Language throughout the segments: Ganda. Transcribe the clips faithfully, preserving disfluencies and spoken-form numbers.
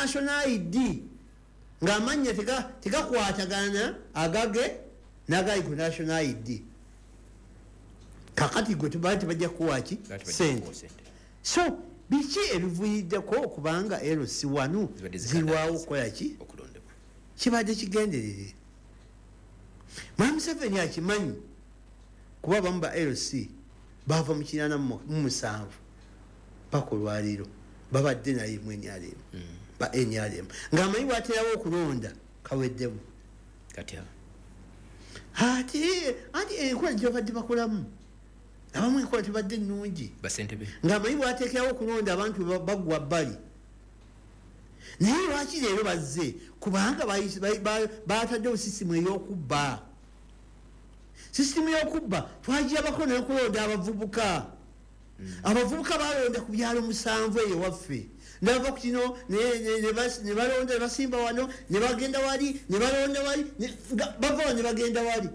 national I D ng'amanya tegakwatagana agage nagali ku national I D kakati gwe tubali tebajja kuwaki sente. So biki ebivuyiddeko okubanga L C one zirwawo okukola ki kibadde kigenderere. Mwami Museveni akimanyi kuba bamu ba L C bava mu kinaana mu musanvu paka olwaliro babadde naye mu N R M ba N R M ng'amanyi bwaterawo okulonda kaweddemu kati ati ati enkola gyobadde bakolamu abamu enkola tebadde nnungi basentebe ng'amanyi bwateekerawo okulonda abantu baggwa bbali. Naye lwaki leero bazze kubanga bataddewo sisitimu ey'okubba. Sisitimu y'okubba twagirabako n'okulonda abavubuka. Abavubuka balonda ku byalo musanvu eyo waffe nava ku kino ne balonda ne basimba wano ne bagenda wali ne balonda wali bava ne bagenda wali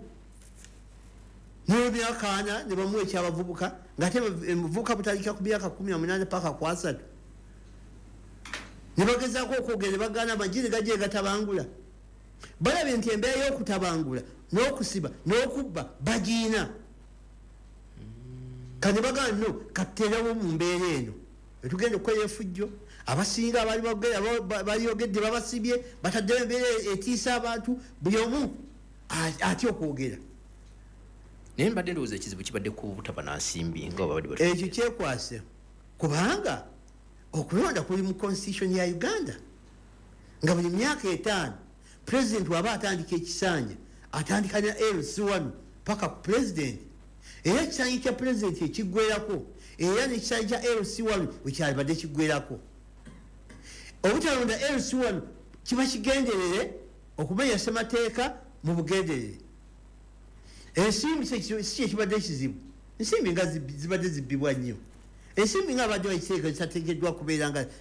n'ebyakaana ne bamuwa ekyabavubuka ng'ate omuvubuka butandikira ku myaka kumi na munaana paka ku asatu ne bagezaako okwogera ne bagaana amagye gajje gatabangula. Balabye nti embeera y'okutabangula n'okusiba n'okubba bagiina kane bagana no katerawo mu mbeera eno etugenda okukola efujjo abasinga baliyogedde babasibye bataddewo embeera etiisa abantu buli omu atya okwogera. naye mbadde ndowooza ekizibu kibadde ku butaba na nsimbi nga babadde ekyo kyekwase kubanga okulonda kuli mu constitution ya Uganda nga buli myaka etaano president waba atandika ekisanja atandika na L C one paka ku president era ekisanja kya president ekiggwerako era n'ekisanja kya L C one wekyalibadde kiggwerako. Obutalonda L C one kiba kigenderere okumenya ssemateeka mu bugenderere. Ensimbi si ekibadde ekizibu, ensimbi nga zibadde zibbibwa nnyo. Ensimbi nga abadde bakiteeka zitateekeddwa kubeera nga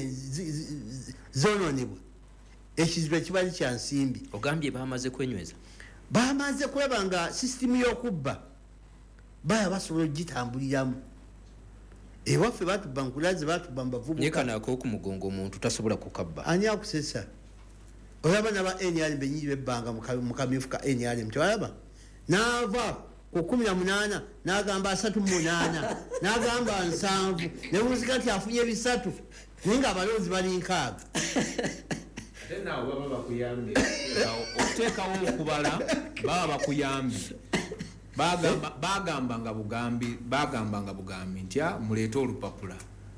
zonoonebwa. Ekizibu ekibadde kya nsimbi. Ogambye bamaze kwenyweza? Bamaze kulaba nga sisitimu y'okubba baya basobola ogitambuliramu. Ewaffe batubba nkulaze batubba mu bavubuka. Naye kanaako ku mugongo omuntu tasobola kukabba. Ani akusesa? Olaba n'aba N R M bennyini bebbanga mu kamyufu ka N R M tewalaba? N'ava ku kumi na munaana n'agamba asatu mu munaana n'agamba nsanvu ne muzika nti afunye bisatu naye ng'abalonzi bali nkaaga. Ate naawe baba bakuyambye. Okuteekawo okubala baba bakuyambye. Bagamba bagamba nga bugambi bagamba nga bugambi nti muleete olupapula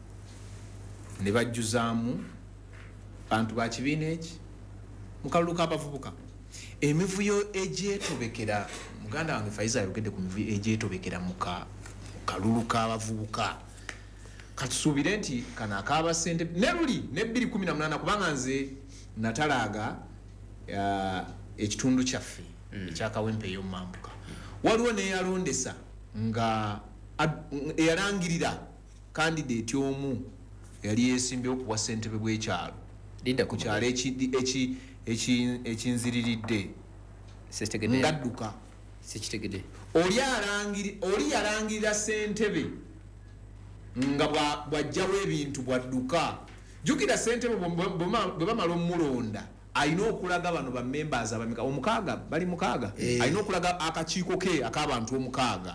ne bajjuzaamu bantu ba kibiina eki mu kalulu k'abavubuka emivuyo egyetobekera. Muganda wange Faiza ayogedde ku mivuyo egyetobekera mu kalulu k'abavubuka katusuubire nti kana akaaba ssente ne luli ne bbiri kumi na munaana kubanga nze natalaaga ekitundu kyaffe ekyakawempe ey'omumambuka waliwo neyalondesa nga eyalangirira candidate omu yali yesimbyewo kuwa ssentebe bw'ekyalo ku kyalo ekinziriridde ngadduka sekitegedde oli yalangirira ssentebe nga bw'ajjawo ebintu bwadduka. Jjukira ssentebe bwe bamala omulonda alina okulaga bano ba members abameka omukaaga bali mukaaga alina okulaga akakiiko ke ak'abantu omukaaga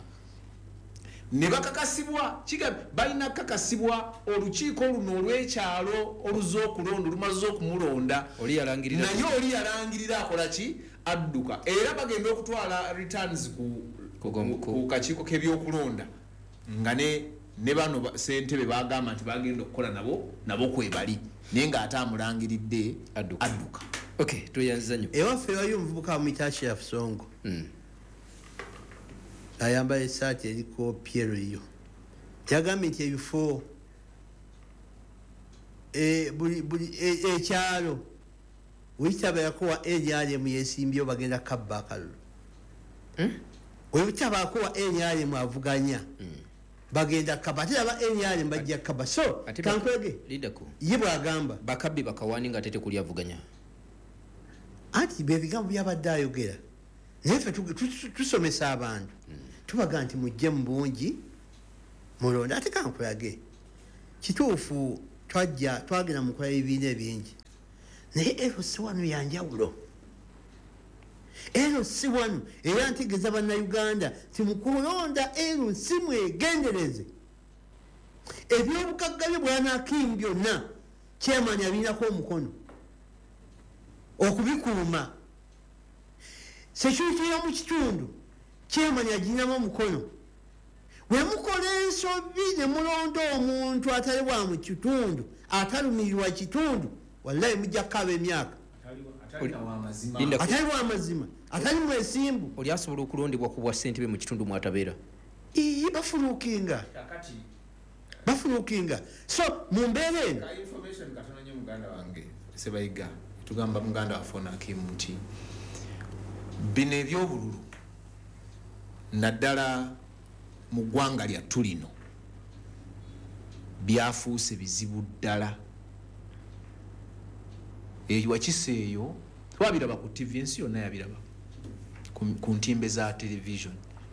ne bakakasibwa kiga balina kakasibwa olukiiko luno olw'ekyalo oluza okulonda olumaze okumulonda oli yalangirira naye oli yalangirira akola ki adduka era bagenda okutwala returns ku kakiiko k'ebyokulonda nga ne bano ssentebe bagamba nti bagenda okukola nabo nabo kwebali naye ng'ate amulangiridde adduka. Okay, tuyanza nnyo. Ewaffe wali omuvubuka amuyita Sheriff Songo. Ayambala essaati eriko Piero yo. Yagambye nti ebifo ekyalo wekitabaako wa N R M yesimbyewo bagenda kabba akalulu. Wekitabaako wa N R M avuganya bagenda kaba ate aba N R M bajja kaba. So tankwege ye bwagamba bakabbi bakawani nga tete kuli avuganya ati bebigambo byabadde ayogera naye ffe tusomesa abantu tubaga nti mujje mu bungi mulonda ate kankulage kituufu twajja twagenda mu nkola ebibiina ebingi naye L C wano yanjawulo. L C wano era ntegeeza bannayuganda ti mu kulonda L C mwegendereze. Ebyobugagga bye Bwana Akim byonna chairman abirinako omukono okubikuuma. Security y'omu kitundu chairman agirinamu omukono. Bwe mukola ensobi ne mulonda omuntu atali wa mu kitundu atalumirirwa kitundu wallahi mujja kukaba emyaka atali wa mazima atali mwesimbu. Oli asobola okulondebwa ku bwa ssentebe mu kitundu mwatabeera. Ii bafuluukinga bafuluukinga. So mu mbeera eno muganda wange Sebayiga tugamba muganda waffe Akim nti bino ebyobululu naddala mu ggwanga lyattu lino byafuuse bizibu ddala. Eyo wakiseeyo twabiraba ku T V, ensi yonna yabiraba ku ntimbe za television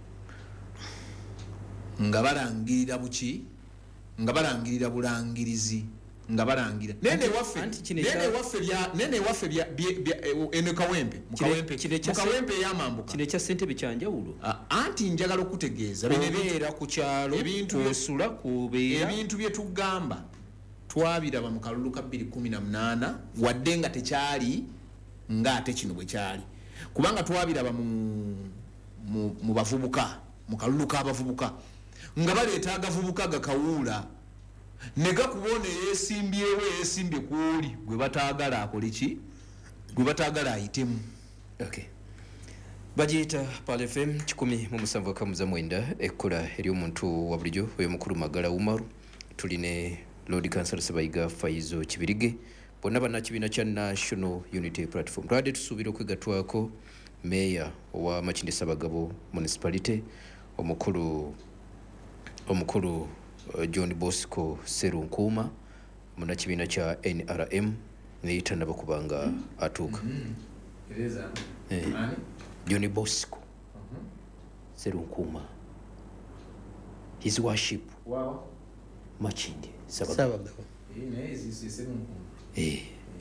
nga balangirira buki nga balangirira bulangirizi nga balangira nene waffe nene waffe bya nene waffe bya ene kawempe mukawempe mukawempe yamambuka kine kya ssentebe kyanjawulo. Anti njagala okutegeeza binebeera ku kyalo osula kubeera ebintu bye tugamba twabiraba mu kalulu ka bbiri kumi na munaana wadde nga tekyali nga ate kino bwe kyali kubanga twabiraba mu mu bavubuka mu kalulu k'abavubuka nga baleeta agavubuka gakawuula ne gakubona yeesimbyewo yeesimbye kwoli gwe bataagala akole ki gwe bataagala ayitemu. Okay. Bagiyita Pal F M kikumi mu musanvu akamuza mwenda ekkola eri omuntu wa bulijjo oyo mukulu Magala Umaru. Tuline Lord Council Sebayiga Faizo Kibirige bonna bannakibiina kya National Unity Platform. Twabadde tusuubira okwegatwako meya owa Makindye Sabagabo Municipality omukulu omukulu uh, John Bosco Serunkuuma munnakibiina kya N R M neyita nabo kubanga atuuka. Tereza eh, John Bosco uh-huh. Serunkuuma his worship wow Makindye Sabagabo eh naye sisi Serunkuuma eh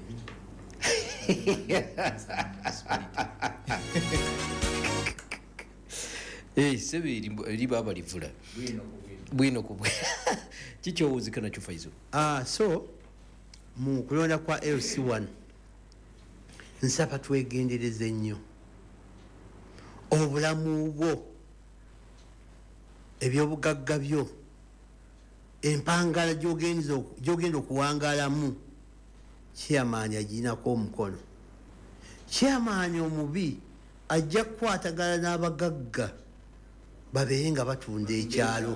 eh sebiri libaba livula bwino kubwe kikyowuzikana kyufaizo. Ah, so mu kulonda kwa L C one nsaba twegendereze nnyo obulamu bwo ebyobugagga byo empangala gyogenda okuwangalamu chairman agirinako omukono. Chairman omubi ajja kukwatagana n'abagagga babeere nga batunda ekyalo.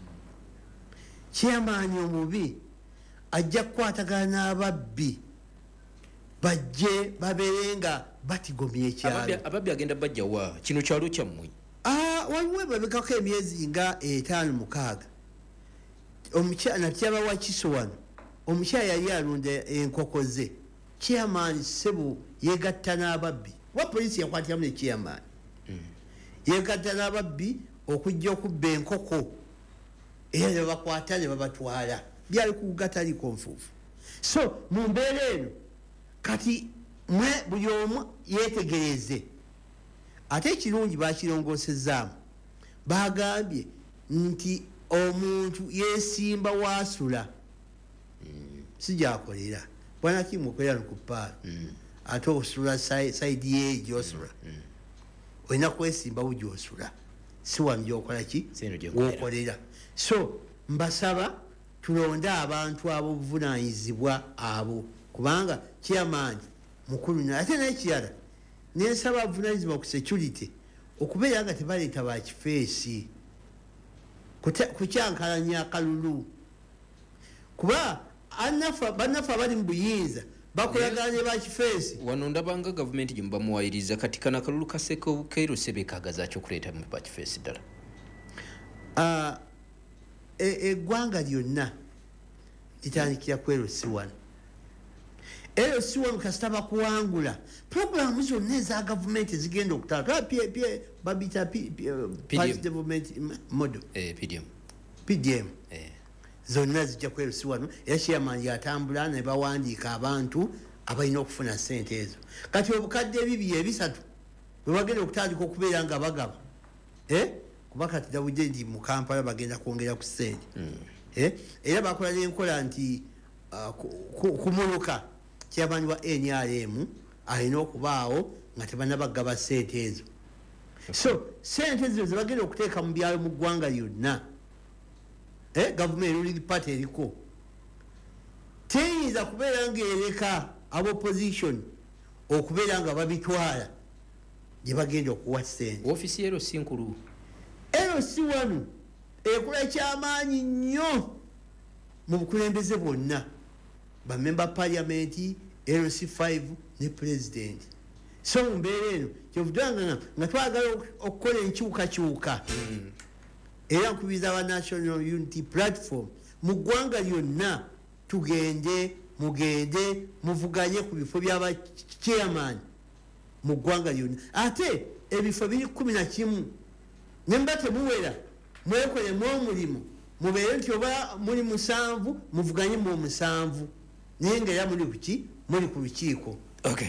Chairman omubi ajja kukwatagana n'ababbi bajje babeere nga batigomya ekyalo. Ababbi agenda bajja wa kino kyalo kyammwe? Ah, waliwo babekako emyezi nga etaano mukaaga. Omukyala tyaba wa Kiso wano omukyala yali alunda enkoko ze. Chairman Sebo yegatta n'ababbi wa poliisi yakwatiramu ne chairman mm. yegatta n'ababbi okujja okubba enkoko era ne bakwata ne babatwala byali kugataliiko nfuufu. So mu mbeera eno kati mwe buli omu yeetegereze. Ate ekirungi bakirongoosezaamu bagambye nti omuntu yeesimba waasula mm. sijakolera Bwana Akim okolera lukupaalo mm. ate osula saidi ye gyosula mm. olina kwesimba wugyosula si wano gyokola ki wokolera. So mbasaba tulonde abantu ab'obuvunaanyizibwa abo kubanga chairman mukulu nnyo. Ate n'ekirala nensaba abuvunaanyizibwa ku security okubeera nga tebaleeta bakifeesi kukyankalanya akalulu kuba bannaffe abali mu buyinza bakolagana ne bakifeesi. Wano ndabanga gavumenti gye mubamuwayiriza kati kana akalulu kaseko Kairo Sebekagaza ky'okuleeta mu bakifeesi ddala. Uh, eggwanga lyonna litandikira ku L C one. L C one kasita bakuwangula programu zonna eza gavumenti zigenda okutala babita Party Development Model eh, P D M P D M eh. zonna zijja ku L C one era chairman yatambula ne bawandiika abantu abalina okufuna sente ezo. Kati obukadde bibiri ebisatu bwe bagenda okutandika okubeera nga bagaba eh? Kuba kati Dawudi mu Kampala bagenda kwongera ku sente mm. eh? Era bakola n'enkola nti uh, kumuluka kyabanyi wa N R M alina okubaawo nga tebanabagaba sente ezo. So sente ezo zibagenda okuteeka mu byalo mu ggwanga lyonna eh? Gavumenti ruling party eriko teyinza kubeera ng'ereka ab'opposition okubeera nga babitwala gye bagenda okuwa sente. Ofisi ero si nkulu. Ero si wano ekola kyamaanyi nnyo mu bukulembeze bwonna bamemba parliament L C five ne president. So mu mbeera eno kyovudanga nga twagala okukola enkyukakyuka mm. Era nkubiriza aba National Unity Platform mu ggwanga lyonna tugende mugende muvuganye ku bifo by'aba chairman mu ggwanga lyonna. Ate ebifo biri kumi na kimu nemba temuwera mwekolemu omulimu mubeere nti oba muli musanvu muvuganye mu musanvu naye nga era muli kuki muli ku lukiiko. Okay.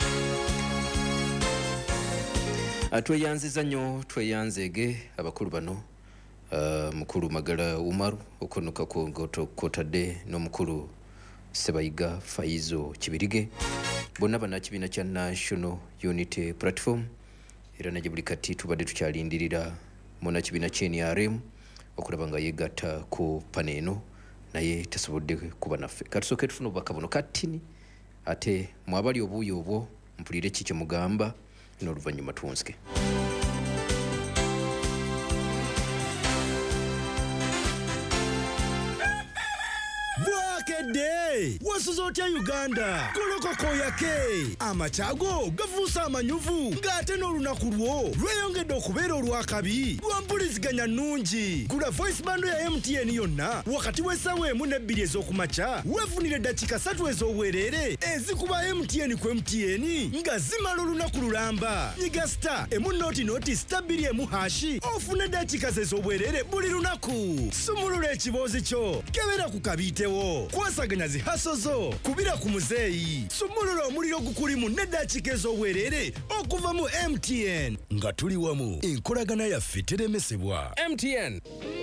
Tweyanziza nnyo tweyanzege abakulu bano uh, mukulu Magala Umaru okonoka kwotadde n'omukulu Sebayiga Faizo Kibirige bonna bannakibiina kya National Unity Platform era najje buli kati tubadde tukyalindirira munnakibiina kya N R M okulaba nga yegatta ku pane eno naye tasobodde kuba naffe. Katusooke tufuna obubaka buno kattini ate mwabali obuuyo obwo mpulire kiki mugamba n'oluvannyuma tuwunzike. Bwakedde wasuza otya Uganda kolokoko yake amachago gafuusa amanyuvu ng'ate n'olunaku lwo lweyongedde okubeera olwakabi lwampuliziganya nnungi. Gula voice bando ya M T N yonna wakati w'essaawa emu n'ebbiri ez'okumakya weefunire eddakiika ssatu ez'obwereere ezikuba M T N ku M T N nga zimala olunaku lulamba. Nyiga star emu nooti nooti star bbiri emu hashi ofune eddakiika ze ez'obwereere buli lunaku. Sumulula ekiboozi kyo kebera ku kabiitewo kwasaganya zihasozo kubira ku muzeeyi. Sumulula omuliro gukulimu n'eddakiika ez'obwereere okuva mu M T N nga tuli wamu enkolagana yaffe teremesebwa. M T N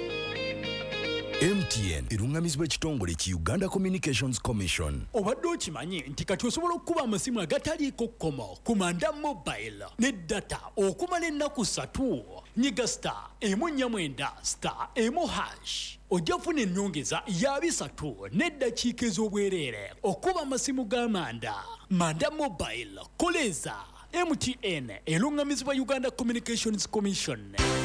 M T N erungamizibwa ekitongole ki Uganda Communications Commission. Obadde okimanyi nti kati osobola okukuba amasimu agataliiko kkomo ku Manda Mobile ne data okumala ennaku ssatu. Nyiga star emu nnya mwenda star emu hash ojja kufuna ennyongeza ya bisatu n'eddakiika ez'obwereere okuba amasimu ga Manda. Manda Mobile koleza. M T N erungamizibwa Uganda Communications Commission.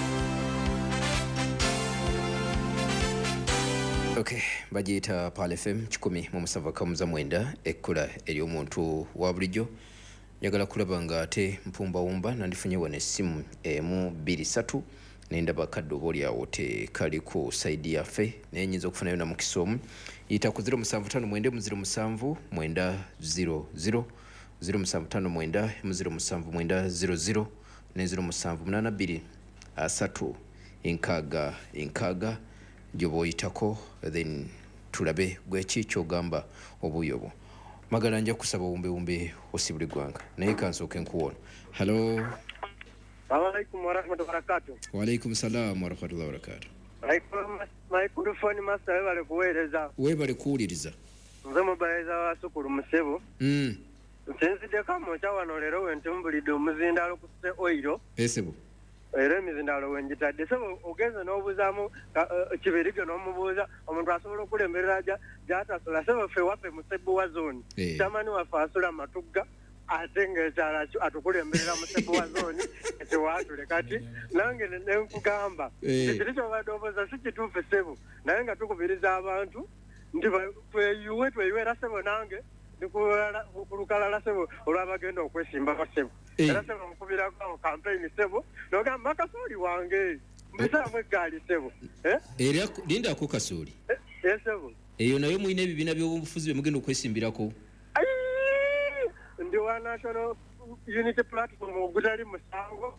Okay, bagiyita Pal F M kikumi mu musanvu kamuza mwenda ekkula eri omuntu wa bulijjo. Njagala kulaba nga ate mpumbawumba nandifunye wano essimu emu bbiri ssatu nendaba kadde oba oliawo tekali ku saidi yaffe naye nyinza okufunayo na mukisa omu. Yita ku zero musanvu ttaano mwenda zero musanvu mwenda zero zero zero musanvu ttaano mwenda zero musanvu mwenda zero zero ne zero musanvu munaana bbiri asatu enkaaga enkaaga gyoba oyitako then tulabe gweki kyogamba obuuyo obwo. Magala nja kusaba wumbewumbe osibule gwanga naye kansooke nkuwona. Hello. Assalamualaikum warahmatullahi wabarakatuh. Wa alaikum salam warahmatullahi wabarakatuh. Microphone master webale kuweereza. Webale kuwuliriza. Nze mubaeza wa Sukulu Musebo. Mm. Nsinziddeko amokya wano leero wentumbulidde omuzindaalo ku sse oilo. Esebo. Era emizindaalo wengitadde. Sebo ogenze n'obuzaamu Kibirige n'omubuuza omuntu asobola okulemberera gy'atasola. Sebo ffe waffe mu Sebo wa zone. Tamani waffe asula Matugga. Ate ng'ekyala atukulemberera mu Sebo wa zone ekiwaatule kati nange ne nkugamba ekiri kyobadde obuuza si kituufu Sebo naye nga tukubiriza abantu nti tweyuwe tweyuwera Sebo nange ku lukalala Sebo olwabagenda okwesimbako Sebo era Sebo nkubirako campaign Sebo nogamba kasooli wange mbisaamu eggaali Sebo era lindako kasooli Sebo eyo nayo mulina ebibiina by'obufuzi bye mugenda okwesimbirako ndi wa National Unity Platform ogutali musango.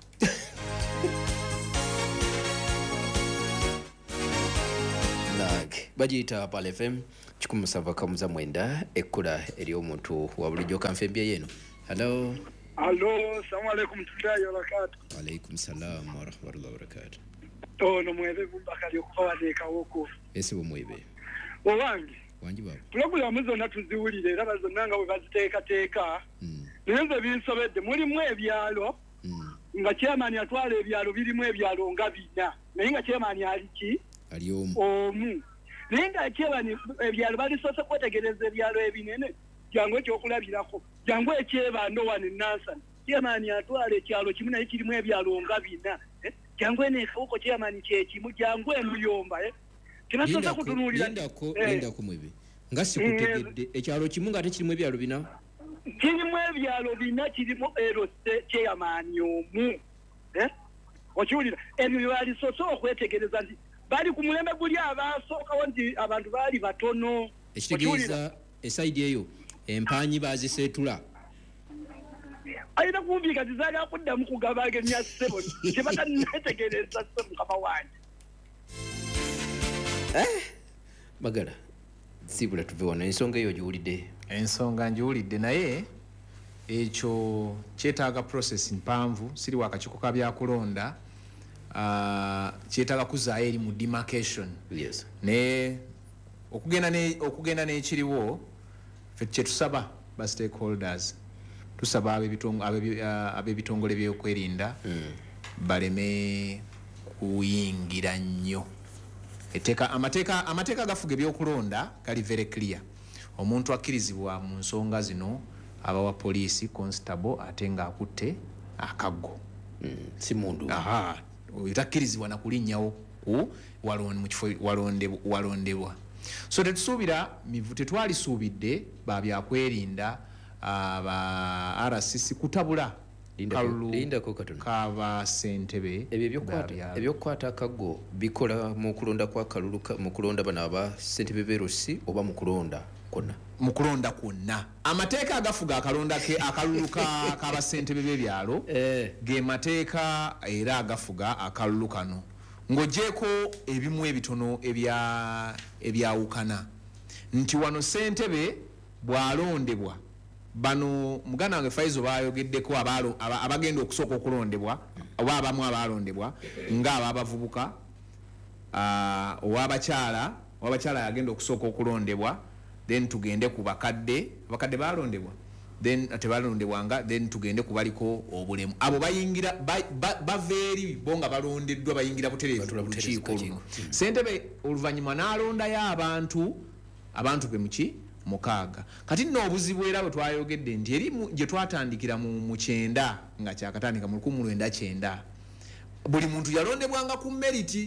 flag bagiyita Pal F M kikumi musanvu kamuza mwenda ekkula eri omuntu wa bulijjo kanfembye yeno. Hello. Hello, assalamu alaikum tudayo barakatu. Wa alaikum salam wa rahmatullahi wa barakatuh. Ono mwebe kumbakali okubateeka woko. Ese bomwebe. Owangi. Wanji baba. Programu zonna tuziwulire era bazonna nga bwe baziteekateeka. Mm. Nyenze binsobedde mulimu ebyalo. Mm. Nga chairman atwala ebyalo birimu ebyalo nga bina. Naye nga chairman ali ki? Ali omu. Omu. Naye nga chairman ebyalo balisoose kwetegereza ebyalo ebinene. Jangu ekyokulabirako. Jangu ekyebando wano Nansan. Chairman atwala ekyalo kimu naye kirimu ebyalo nga bina. Eh? Jangu ene kauko chairman kyekimu jangu emuyomba eh. Kinasosa kutunulira. Linda ko linda ko mwebe. Ngasi kutegedde ekyalo kimu nga tekirimu ebyalo bina. Kirimu ebyalo bina kirimu erose chairman omu. Eh? Okiwulira ebyo balisosa okwetegereza nti bali ku mulembe guli abasookawo nti abantu baali batono. Ekitegeeza esaidi eyo empanyi bazisetula. Ayina kumvika tizaali akuddamu kugabanga emyasebo tebatannetegereza se mukama wange. Eh? Bagala sibula tuve wano ensonga eyo giwulidde. Ensonga ngiwulidde naye ekyo kyetaaga process mpanvu siri wakakiko ka byakulonda uh, kyetaaga kuzaayo eri mu demarcation. Yes. Ne okugenda ne okugenda n'ekiriwo ffe kyetusaba ba stakeholders tusaba ab'ebitongole by'okwerinda mm. baleme kuyingira nnyo. Eteka amateeka amateeka gafuga ebyokulonda gali very clear. Omuntu akkirizibwa mu nsonga zino abawa poliisi constable ate nga akutte akaggo. Mm, si mundu. Aha, otakkirizibwa na kulinnyawo ku walonde mu kifo walonde walondebwa. So tetusuubira mivu tetwalisuubidde babyakwerinda aba R C C kutabula linda ko katono kaba Ssentebe ebyo byokwata ebyokwata akaggo bikola mu kulonda kwa kaluluka mu kulonda bana aba Ssentebe berosi oba mu kulonda konna mu kulonda kwonna amateeka agafuga akalonda ke akaluluka kaba Ssentebe b'ebyalo eh. ge mateeka era agafuga akalulukano ng'ogyeko ebimu ebitono ebya ebyawukana nti wano Ssentebe bw'alondebwa bano mugana wange Faizo bayogeddeko abalo abagenda okusooka okulondebwa oba abamu abalondebwa nga ababavubuka uh, owabakyala owabakyala yagenda okusooka okulondebwa then tugende ku bakadde bakadde balondebwa then tebalondebwanga then tugende ku baliko obulemu abo bayingira baveeri bo nga balondeddwa bayingira butereevu lukiiko luno. Ssentebe oluvannyuma n'alondayo abantu abantu be muki mukaaga kati nno obuzibu era bwe twayogedde nti eri gye twatandikira mu mu kyenda nga kyakatandika mu lukumi lwenda kyenda buli muntu yalondebwanga ku meriti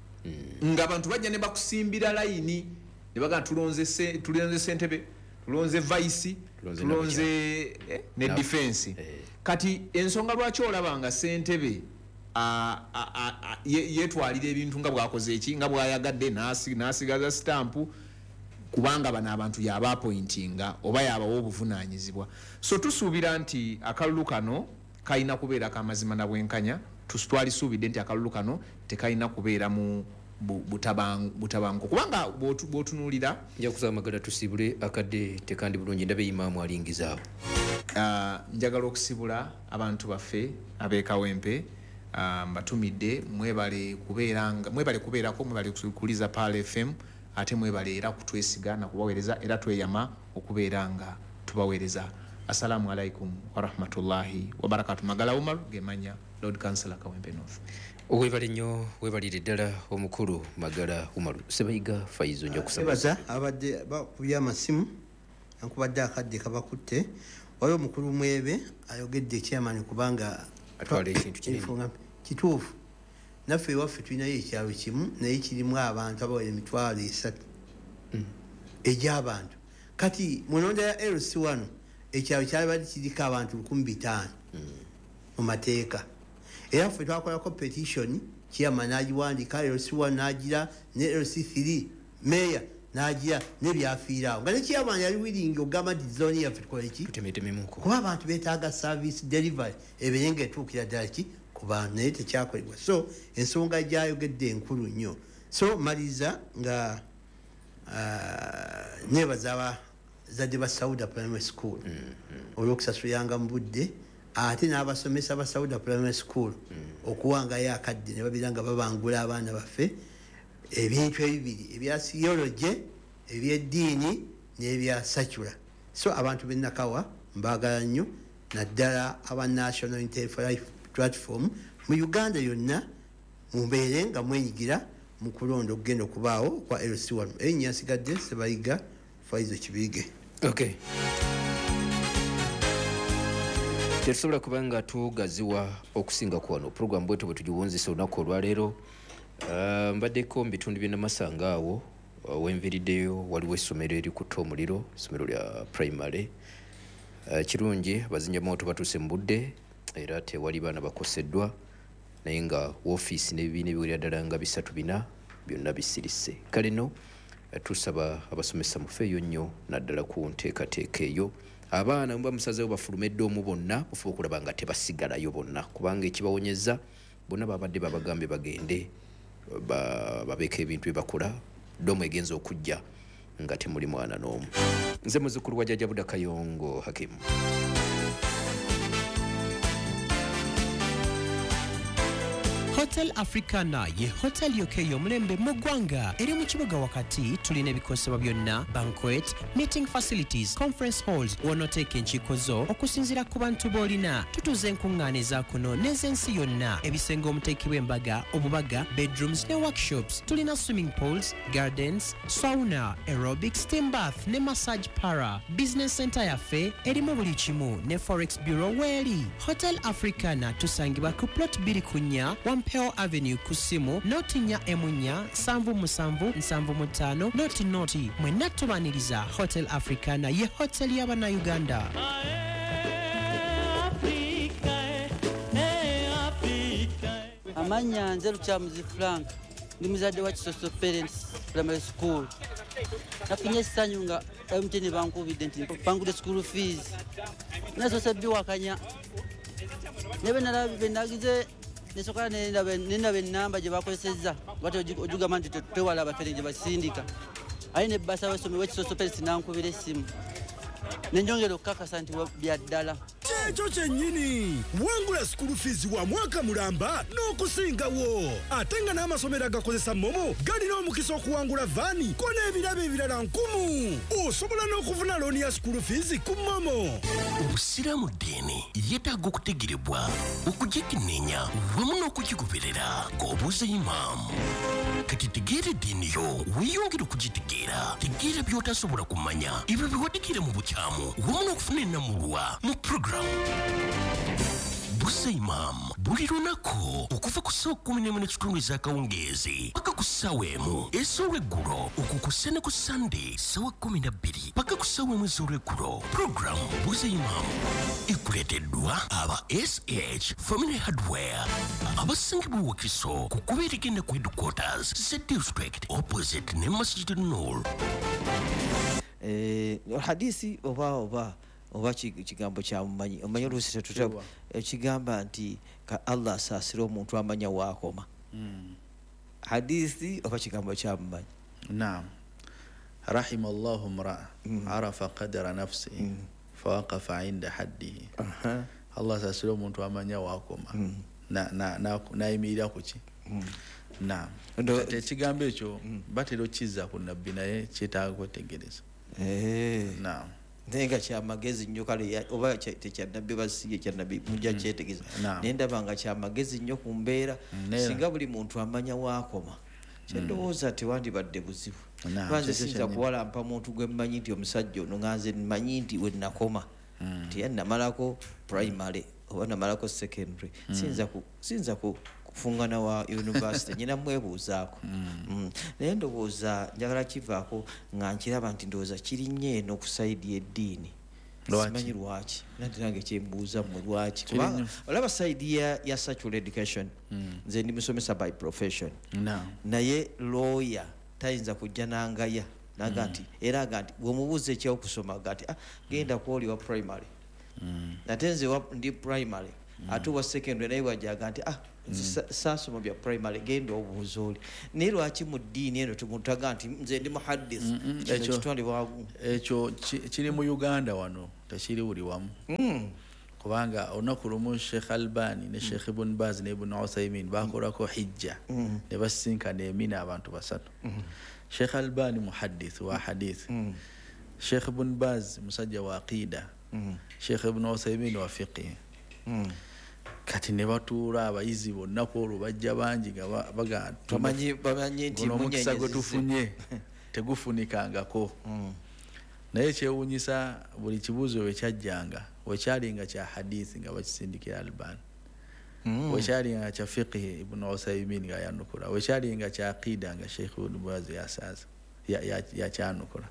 mm. nga abantu bajja ne bakusimbira layini ne baga tulonze se tulonze Ssentebe tulonze vice tulonze eh, ne no. defense eh. Kati ensonga lwaki olabanga Ssentebe a a yetwalira ebintu nga bwakoze eki nga bwayagadde nasi nasigaza stamp kubanga bana abantu yaba appointinga oba yabawo obuvunaanyizibwa. So tusuubira nti akalulu kano kayina kubeera kamazima na bwenkanya tusitwali suubidde nti akalulu kano tekayina kubeera mu butabangu butabangu kubanga bw'otunuulira nja kusaba magala tusibule akadde tekandi bulungi ndabe imaamu alingizaawo. Uh, njagala okusibula abantu baffe ab'ekawempe uh, mbatumidde mwebale kubeeranga mwebale kubeerako mwebale kuliza Pal F M ate mwebale era kutwesiga na kubaweereza era tweyama okubeeranga tubaweereza. Assalamu alaikum wa rahmatullahi wa barakatuh. Magala Umar Gemanya Lord Councillor Kawempe North. Webale nnyo webalire ddala omukulu Magala Umar Sebayiga Faizo nja kusaba baza abadde bakubya amasimu ankubadde akadde kabakutte wayo omukulu mwebe ayogedde chairman kubanga atwala ekintu kinene kituufu naffe ewaffe tulinayo ekyalo kimu naye kirimu abantu abawera emitwalo esatu mm. egy'abantu kati munonda ya L C wano ekyalo kyali kiriko abantu lukumi bitaano mm. mu mateeka era ffe twakolako petition chairman n'agiwandika L C one n'agira ne L C three meya n'agira n'ebyafiirawo nga ne chairman yali willing ogamba nti zone yaffe tukola ki tutemetememuko kuba abantu beetaaga service delivery ebeere ng'etuukira ddala ki ku bantu naye tekyakolebwa. So ensonga gyayogedde enkulu nnyo so maliza nga uh, nebaza zadde ba Sauda Primary School mm, mm. olwokusasulanga mu budde ate n'abasomesa ba Sauda Primary School mm. okuwangayo akadde ne babiranga babangula abaana baffe ebintu ebibiri ebya theology ebyeddiini n'ebya secular. So abantu b'Nakawa mbagala nnyo naddala aba National Unity for Life Platform mu Uganda yonna mumbeere nga mwenyigira mu kulonda okugenda okubaawo kwa L C one. Erinnya nsigadde Sebayiga Faizo Kibirige. Okay. Tetusobola kubanga tugaziwa okusinga ku wano program bwetu bwe tugiwunzisa olunaku olwaleero. Uh, mbaddeko mu bitundu by'e Namasanga awo uh, wenviriddeyo waliwo essomero erikutta omuliro, essomero lya primary. Uh, kirungi bazinja moto batuuse mu budde era tewali baana bakoseddwa naye nga woofiisi n'ebibiina ebiwerera ddala nga bisatu bina byonna bisirise. Kale no uh, tusaba abasomesa mufeeyo nnyo naddala ku nteekateeka eyo. Abaana muba musazeewo bafulumedde omu bonna mufuba okulaba nga tebasigalayo bonna kubanga ekibawonyeza bonna babadde babagambe bagende babeeko ebintu bye bakola domu egenza okujja nga temuli mwana n'omu. Nze muzzukulu wa Jjajja Buda Kayongo Hakimu. Hotel Africana ye hotel yokeyo mulembe mu ggwanga eri mu kibuga wakati. Tulina ebikosebwa byonna: banquet, meeting facilities, conference halls w'onooteeka enkiiko zo okusinziira ku bantu b'olina. Tutuuza enkuŋŋaana eza kuno n'ez'ensi yonna, ebisenge omuteekebwa embaga, obubaga, bedrooms ne workshops. Tulina swimming pools, gardens, sauna, aerobics, steam bath ne massage para. Business center yaffe erimu buli kimu ne forex bureau weeri. Hotel Africana tusangibwa ku plot bbiri ku nnya Wampeo Avenue Kusimu, noti nya emunya sanvu musanvu nsanvu mutaano noti noti. Mwenna tubaniriza Hotel Africana ye hotel y'abana Uganda. Amanya nze Lukyamuzi Frank ndi muzadde wa Kisoso Parents Primary School. Nafunye essanyu nga M T N bankubidde nti bangudde school fees nasoose biwakanya nebe nalabe nagize nesokola nenaba ennamba gye bakozesezza bati ojugamba nti twewala abafere gye basindika aye ne basa wesome wekisoso Parents nankubira essimu nenjongera okukakasa nti bya ddala. Ekyo kyennyini wangula school fees wa mwaka mulamba n'okusingawo ate nga n'amasomero agakozesa momo galina omukisa okuwangula vaani ko n'ebirabo ebirala nkumu. Osobola n'okufuna looni ya school fees ku momo. Obusiraamu ddiini yeetaaga okutegerebwa, okugikenneenya wamu n'okugigoberera ng'obuuza imaamu. Kati tegeera eddiini yo weeyongera okugitegeera. Tegeera by'otasobola kumanya ebyo biwadikira mu bukyamu wamu n'okufuna ennamulwa mu program Busa Imam buli lunaku okuva ku ssaawa kkumi n'emu n'ekitundu ez'akawungeezi paka ku ssaawa emu ez'olweggulo, okukussa ne ku Sunday ssaawa kkumi na bbiri paka ku ssaawa emu ez'olweggulo. Program Busa Imam ekuleeteddwa aba S H Family Hardware abasingibwa Wakiso ku kuba erigenda ku headquarters Z District opposite ne Masjid Nur. Eh, hadisi oba oba oba kigambo kya mumanyi omanyi oluusi tetutaba ekigamba nti ka Allah asaasira omuntu amanya waakoma. mm. Hadisi oba kigambo kya mumanyi. Naam. Rahima Allahu mra mm. arafa qadara nafsi mm. fawaqafa inda haddihi. uh-huh. Allah asaasira omuntu amanya waakoma mm. na na na nayimirira ku ki. mm. Naam. Kati ekigambo ekyo mm. batero kizza ku nabbi naye kyetaaga kwetegereza. Eh. Naam. Nenga kya magezi nnyo kale oba tekya nabbi basiye kya nabbi mujja kyetegeza. Nendaba nga kya magezi nnyo ku mbeera singa buli muntu amanya waakoma. Kyendowooza tewandibadde buzibu. Banze sinza kuwalampa muntu gwe mmanyi nti omusajja ono nganze mmanyi nti we nakoma nti ye namalako primary oba namalako secondary sinza ku sinza ku kufungana wa university nyina mwebuuzaako. mm. naye ndowooza njagala kivaako nga nkiraba nti ndowooza kiri nnyo eno ku saidi y'eddiini. Simanyi lwaki nati nange kyembuuza mmwe lwaki kubanga olaba saidi ya, ya sexual education mm. nze ndi musomesa by profession. no. naye lawyer tayinza kujja nangaya naga nti mm. era aga nti bw'omubuuza ekyokusoma aga nti ah, genda kwoli wa primary. mm. nate nze ndi primary ate wa secondary naye wajaga nti ah saasoma bya primary genda obuuza oli naye lwaki mu ddiini eno tumutaga nti nze ndi muhaddith kitwalibwagu ekyo kiri mu Uganda wano tekiri buli wamu kubanga olunaku lumu Sheikh Albani ne Sheikh Ibn Baz ne Ibn Uthaymin bakolako hijja ne basinkana emina abantu basatu Sheikh Albani muhaddith wa hadith Sheikh Ibn Baz musajja wa aqida Sheikh Ibn Uthaymin wa fiqh kati ne batuula abayizi bonna ku olwo bajja bangi nga baga tumanyi bamanyi nti munyenye gwe tufunye tegufunikangako naye kyewuunyisa buli kibuuzo we kyajjanga wekyalinga kya hadithi nga bakisindikira Albani wekyalinga kya fiqh Ibn Uthaymin nga yanukula wekyalinga kya aqida nga Sheikh Ibn Baz yasaza yakyanukula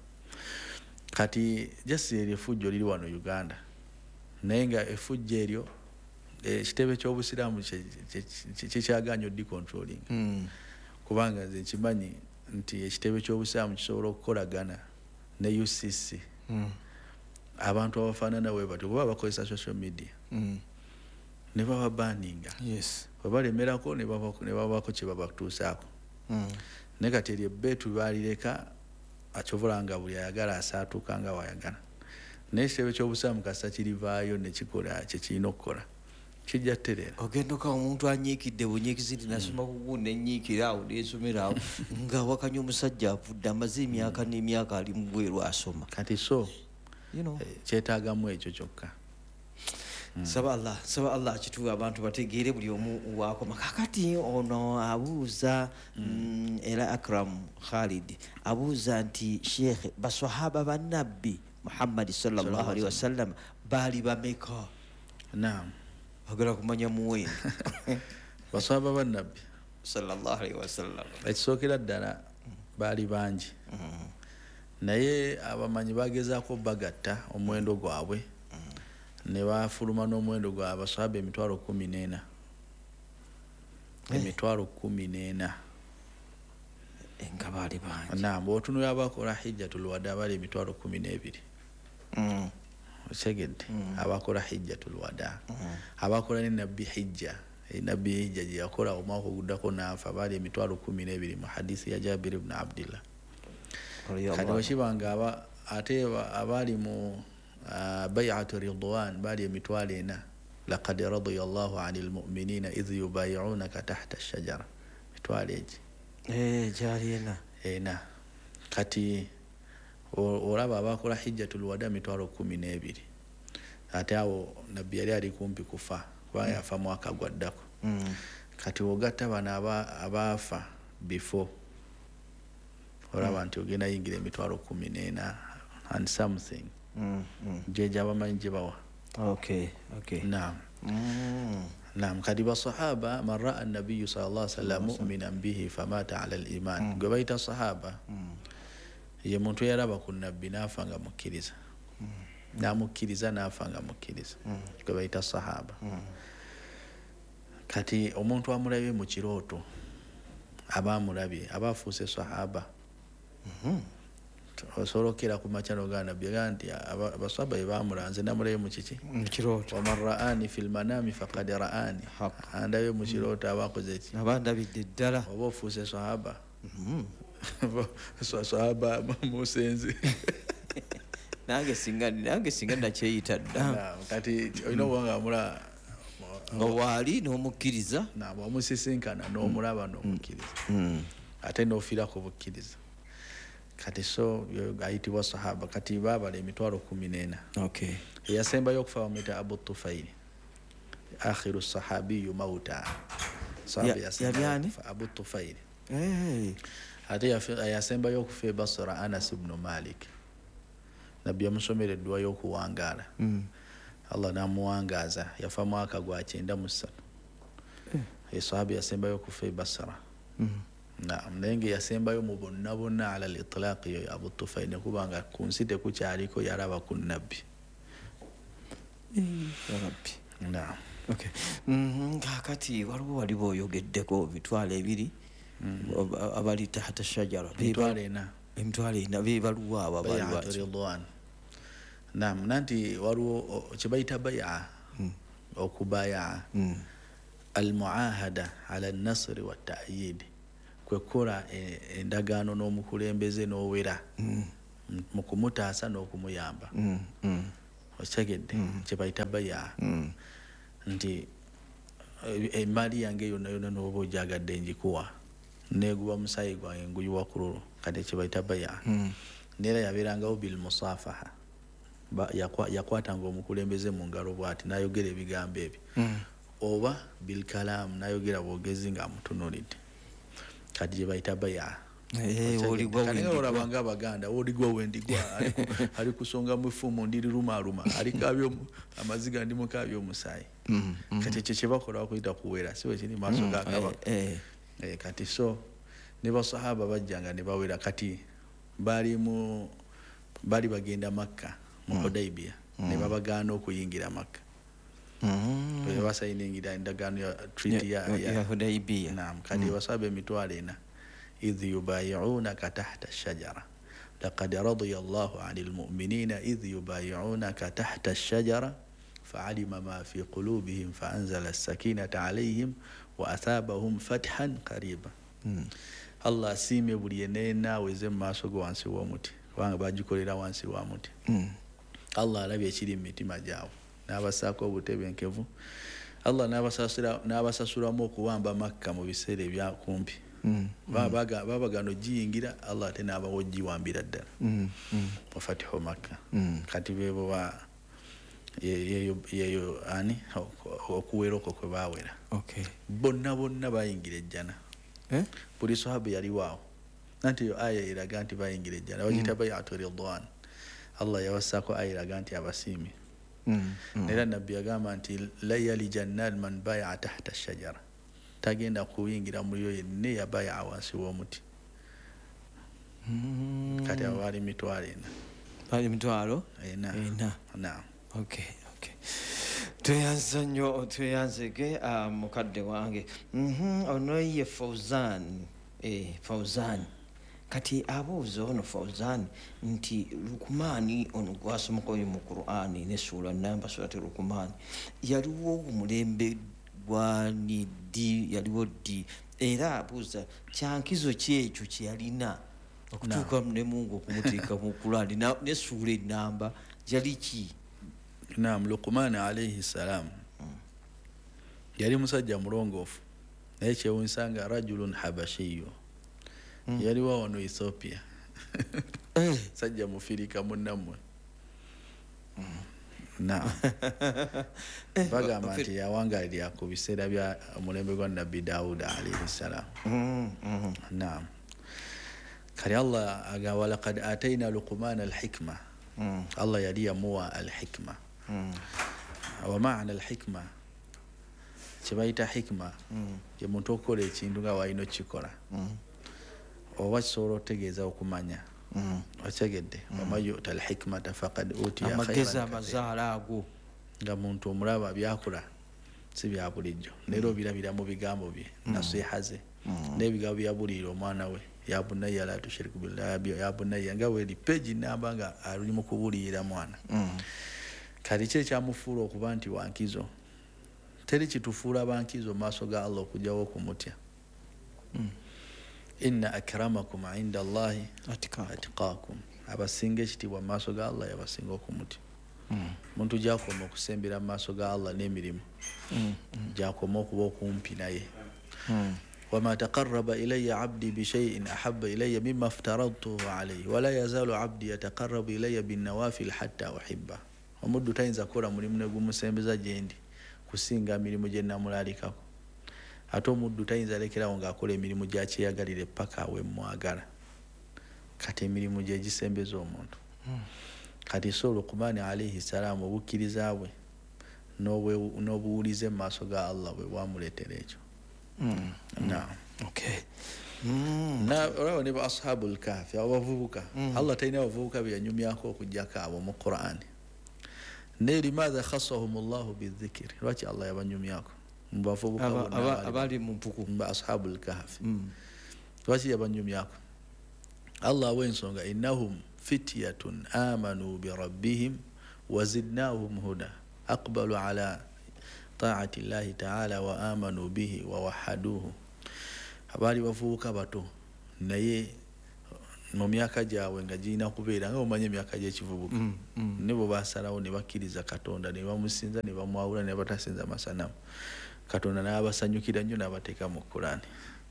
kati jasi erifujjo liri wano Uganda naye nga efujjo eryo ekitebe ky'obusiraamu kyekyaganya oddi controlling kubanga nze nkimanyi nti ekitebe ky'obusiraamu kisobola okukolagana ne U C C abantu abafaanana we batyo kuba bakozesa social media ne baba banninga bwe balemerako ne babako kye babatuusaako naye kati eryo ebbeetu balireka akyovulanga buli ayagala asaatuuka nga wayagala naye ekitebe ky'obusiraamu kasita kirivaayo ne kikola kyekirina okukola kijja terera ogenda okawa omuntu anyiikidde bunyiikizi nti nasoma kugu nenyiikira awo neesomera awo nga wakanya omusajja avudde amaze emyaka n'emyaka ali mu bweru asoma kati so kyetaagamu ekyo kyokka saba Allah saba Allah kituwa abantu bategeere buli omu wakoma kakati ono abuuza era Akram Khalid abuuza nti Sheikh baswahaba bannabbi Muhammad sallallahu alaihi wasallam bali bameka naam agala kumanya muwendo baswahaba bannabbi sallallahu alaihi wasallam ekisookera ddala baali bangi naye abamanyi bagezaako bagatta omuwendo gwabwe ne bafuluma n'omuwendo gwa abaswahaba emitwalo kumi n'ena emitwalo kumi n'ena nga baali bangi naam bw'otunula abakola hijjatul wada bali emitwalo kumi n'ebiri otegedde abakola hijjatul wada abakola ne nabbi hijja nabbi hijja gye yakola omwaka oguddako n'afa bali emitwalo kumi n'ebiri mu hadisi ya Jabir ibn Abdillah kati wekibanga ate abaali mu bay'atu ridwan bali emitwalo ena laqad radiya Allahu 'anil mu'minina idh yubay'unaka tahta ash-shajara mitwalo egi eh jali ena ena kati olaba abakola hijjatul wada mitwalo kumi n'ebiri ate awo nabbi yali ali kumpi kufa kuba yafa mwaka gwaddako kati wogatta bano abaafa before olaba nti ogenda yingira emitwalo kumi n'ena and something jeja bamanyi gye bawa okay okay naam naam kadi basahaba man raa an-nabiy sallallahu alaihi wasallam mu'minan bihi famata ala al-iman gwe bayita sahaba ye muntu yaraba ku nabbi n'afa nga mukkiriza namukkiriza n'afa nga mukkiriza gwe bayita sahaba kati omuntu amulabye mu kirooto abamulabye abafuuse sahaba osolokera ku machano ga nabbi nti abasahaba bamulanze namulabye mu kiki mu kirooto wa man ra'ani fil manami faqad ra'ani andabe mu kirooto abakoze ki abandabidde ddala oba ofuuse sahaba sahaba musenzi nange singa nange singa nakyeyita dda kati olina obwanga mula nga waali n'omukkiriza wamusisinkana n'omulaba n'omukkiriza ate n'ofiira ku bukkiriza kati so ayitibwa sahaba kati baabala emitwalo kumi n'ena eyasembayo okufa bamwita Abu Tufaili akhiru sahabiyu mauta Abu Tufaili ate yasembayo okufa e Basra Anas ibn Malik nabbi yamusomera edduwa y'okuwangaala Allah namuwangaaza yafa mwaka gwa kyenda mu ssatu esahaba yasembayo okufa e Basra naam naye nga yasembayo mu bonna bonna ala al-itlaq yo Abu Tufaili kubanga ku nsi tekukyaliko yaraba ku nabbi rabbi naam okay kakati waliwo wali boyogeddeko mitwalo ebiri abali tahta shajara mitwalo ena emitwalo ena bebaluwa abo ridwan naam nanti waliwo kye bayita bay'a okubaya mm. almuahada ala nasri wa ta'yid kwekola endagaano n'omukulembeze n'owera mm. mu kumutaasa n'okumuyamba mm. mm. okitegedde mm. kye bayita baya mm. nti emali yange yonna yonna n'oba ojagadde njikuwa neguba musayi gwange nguyuwa kululu kati kye bayita baya mm. neera yabeerangawo bil musafaha yakwatanga omukulembeze mu ngalo bw'ati n'ayogera ebigambo ebyo mm. oba bil kalamu n'ayogera bwogezi ng'amutunuulidde kati gye bayita baya olabanga abaganda oligwa wendigwa ali kusonga mu effumu ndiri lumaluma alikabyo amaziga ndi mukabyo omusaayi kati ekyo kye bakola bakuyita kuwera siwe kiri maaso ga kabaka kati so ne basahaba bajjanga ne bawera kati bali mu bali bagenda Makka mu Hudaybiyah ne babagaana okuyingira Makka bwe basayiningira endagaano ya treaty ya Hudaybiyah naam kati basabe emitwalo ena idh yubayi'unaka tahta ash-shajara laqad radiya Allahu 'anil mu'minina idh yubayi'unaka tahta ash-shajara fa'alima ma fi qulubihim fa'anzala as-sakinata 'alayhim wa athabahum fathan qariba Allah sime buli enena weze maaso go wansi w'omuti kubanga bagikolera wansi wa muti Allah alabye ekiri mu mitima gyabwe n'abasaako obutebenkevu Allah n'abasasula n'abasasulamu okuwamba Makka mu biseera ebya kumpi babaga babagano giyingira Allah ate n'abawo giwambira ddala wafatihu Makka kati bebo ba yeyo yeyo ani okuwera okwo kwe bawera bonna bonna bayingira ejjana buli sahaba yali waawo nanti yo aya eraga nti bayingira ejjana bagita bayatu ridwan Allah yawasaako aya eraga nti abasiimi nera nabbi yagamba nti la yalijanna man bay'a tahta ash-shajara tagenda kuyingira muri yo yenna yabaya wansi w'omuti kati abali mitwalo ena bali mitwalo ena ena naam okay okay tuyanze nnyo tuyanzege mukadde wange ono ye Fauzan eh Fauzan kati abuuza ono Fauzan nti Lukumani ono gwasomako mu Qur'ani ne sura namba surati Lukumani yaliwo umulembe gwani di yaliwo di era abuuza kyankizo kyekyo kye yalina okutuuka ne Mungu okumuteeka mu Qur'ani ne sura namba yali ki naam Luqman alayhi salam yali musajja mulongoofu naye kyewunsanga rajulun habashiyyo yali wa wano Ethiopia sajja mufirika munnammwe na bagamba nti yawangalira ku biseera bya omulembe gwa Nabbi Dawuda alayhi salam naam kali Allah agamba laqad atayna Luqmana al-hikma Allah yali yamuwa al-hikma wa ma'na al-hikma kibayita hikma ye muntu okola ekintu nga walina okikola oba kisobola otegeeza okumanya otegedde wamayuta al-hikmata faqad utiya amagezi amazaala ago nga muntu omulaba byakola si bya bulijjo neero obirabira mu bigambo bye nasihaze n'ebigambo byabulira omwana we ya bunayya la tushiriku billahi ya bunayya nga weli page namba nga ali mu kubulira mwana kali kye kyamufuula okuba nti wankizo teri kitufuula bankizo maaso ga Allah okujawo kumutya inna akramakum inda Allahi atqakum abasinga ekitibwa maaso ga Allah yabasinga okumutya muntu gyakoma okusembera maaso ga Allah n'emirimu gyakoma okuba okumpi naye وما تقرب إلي عبدي بشيء أحب إلي مما افترضته عليه ولا يزال عبدي يتقرب إلي بالنوافل حتى أحبه ومدو تاينزا كورا مليم نغم سيمبزا جيندي kusinga mirimu gye namulalikako ate omuddu tayinza lekerawo ng'akola emirimu gyakyeyagalire paka we mwagala kati emirimu gye gisembeza omuntu kati so Luqman alayhi salam obukkiriza bwe n'obuwulize mu maaso ga Allah bwe bwamuleetera ekyo naam okay na olaba ne ba ashabul kahfi abavubuka Allah talina abavubuka bye yanyumyako okujjako abo mu Qur'ani ne limadha khassahum Allah bizikri lwaki Allah yabanyumyako mbavubuka bonna abali mu mpuku ba ashabul kahfi lwaki yabanyumyako Allah wensonga innahum fityatun amanu bi rabbihim wa zidnahum huda aqbalu ala taati llahi taala wa amanu bihi wa wahaduhu abaali bavubuka bato naye mu myaka gyabwe nga girina kubeera nga omanye emyaka gy'ekivubuka mm, mm. ne bwe basalawo ne bakkiriza katonda ne bamusinza ne bamwawula ne batasinza masanamu katonda n'abasanyukira nnyo n'abateeka mu Qur'ani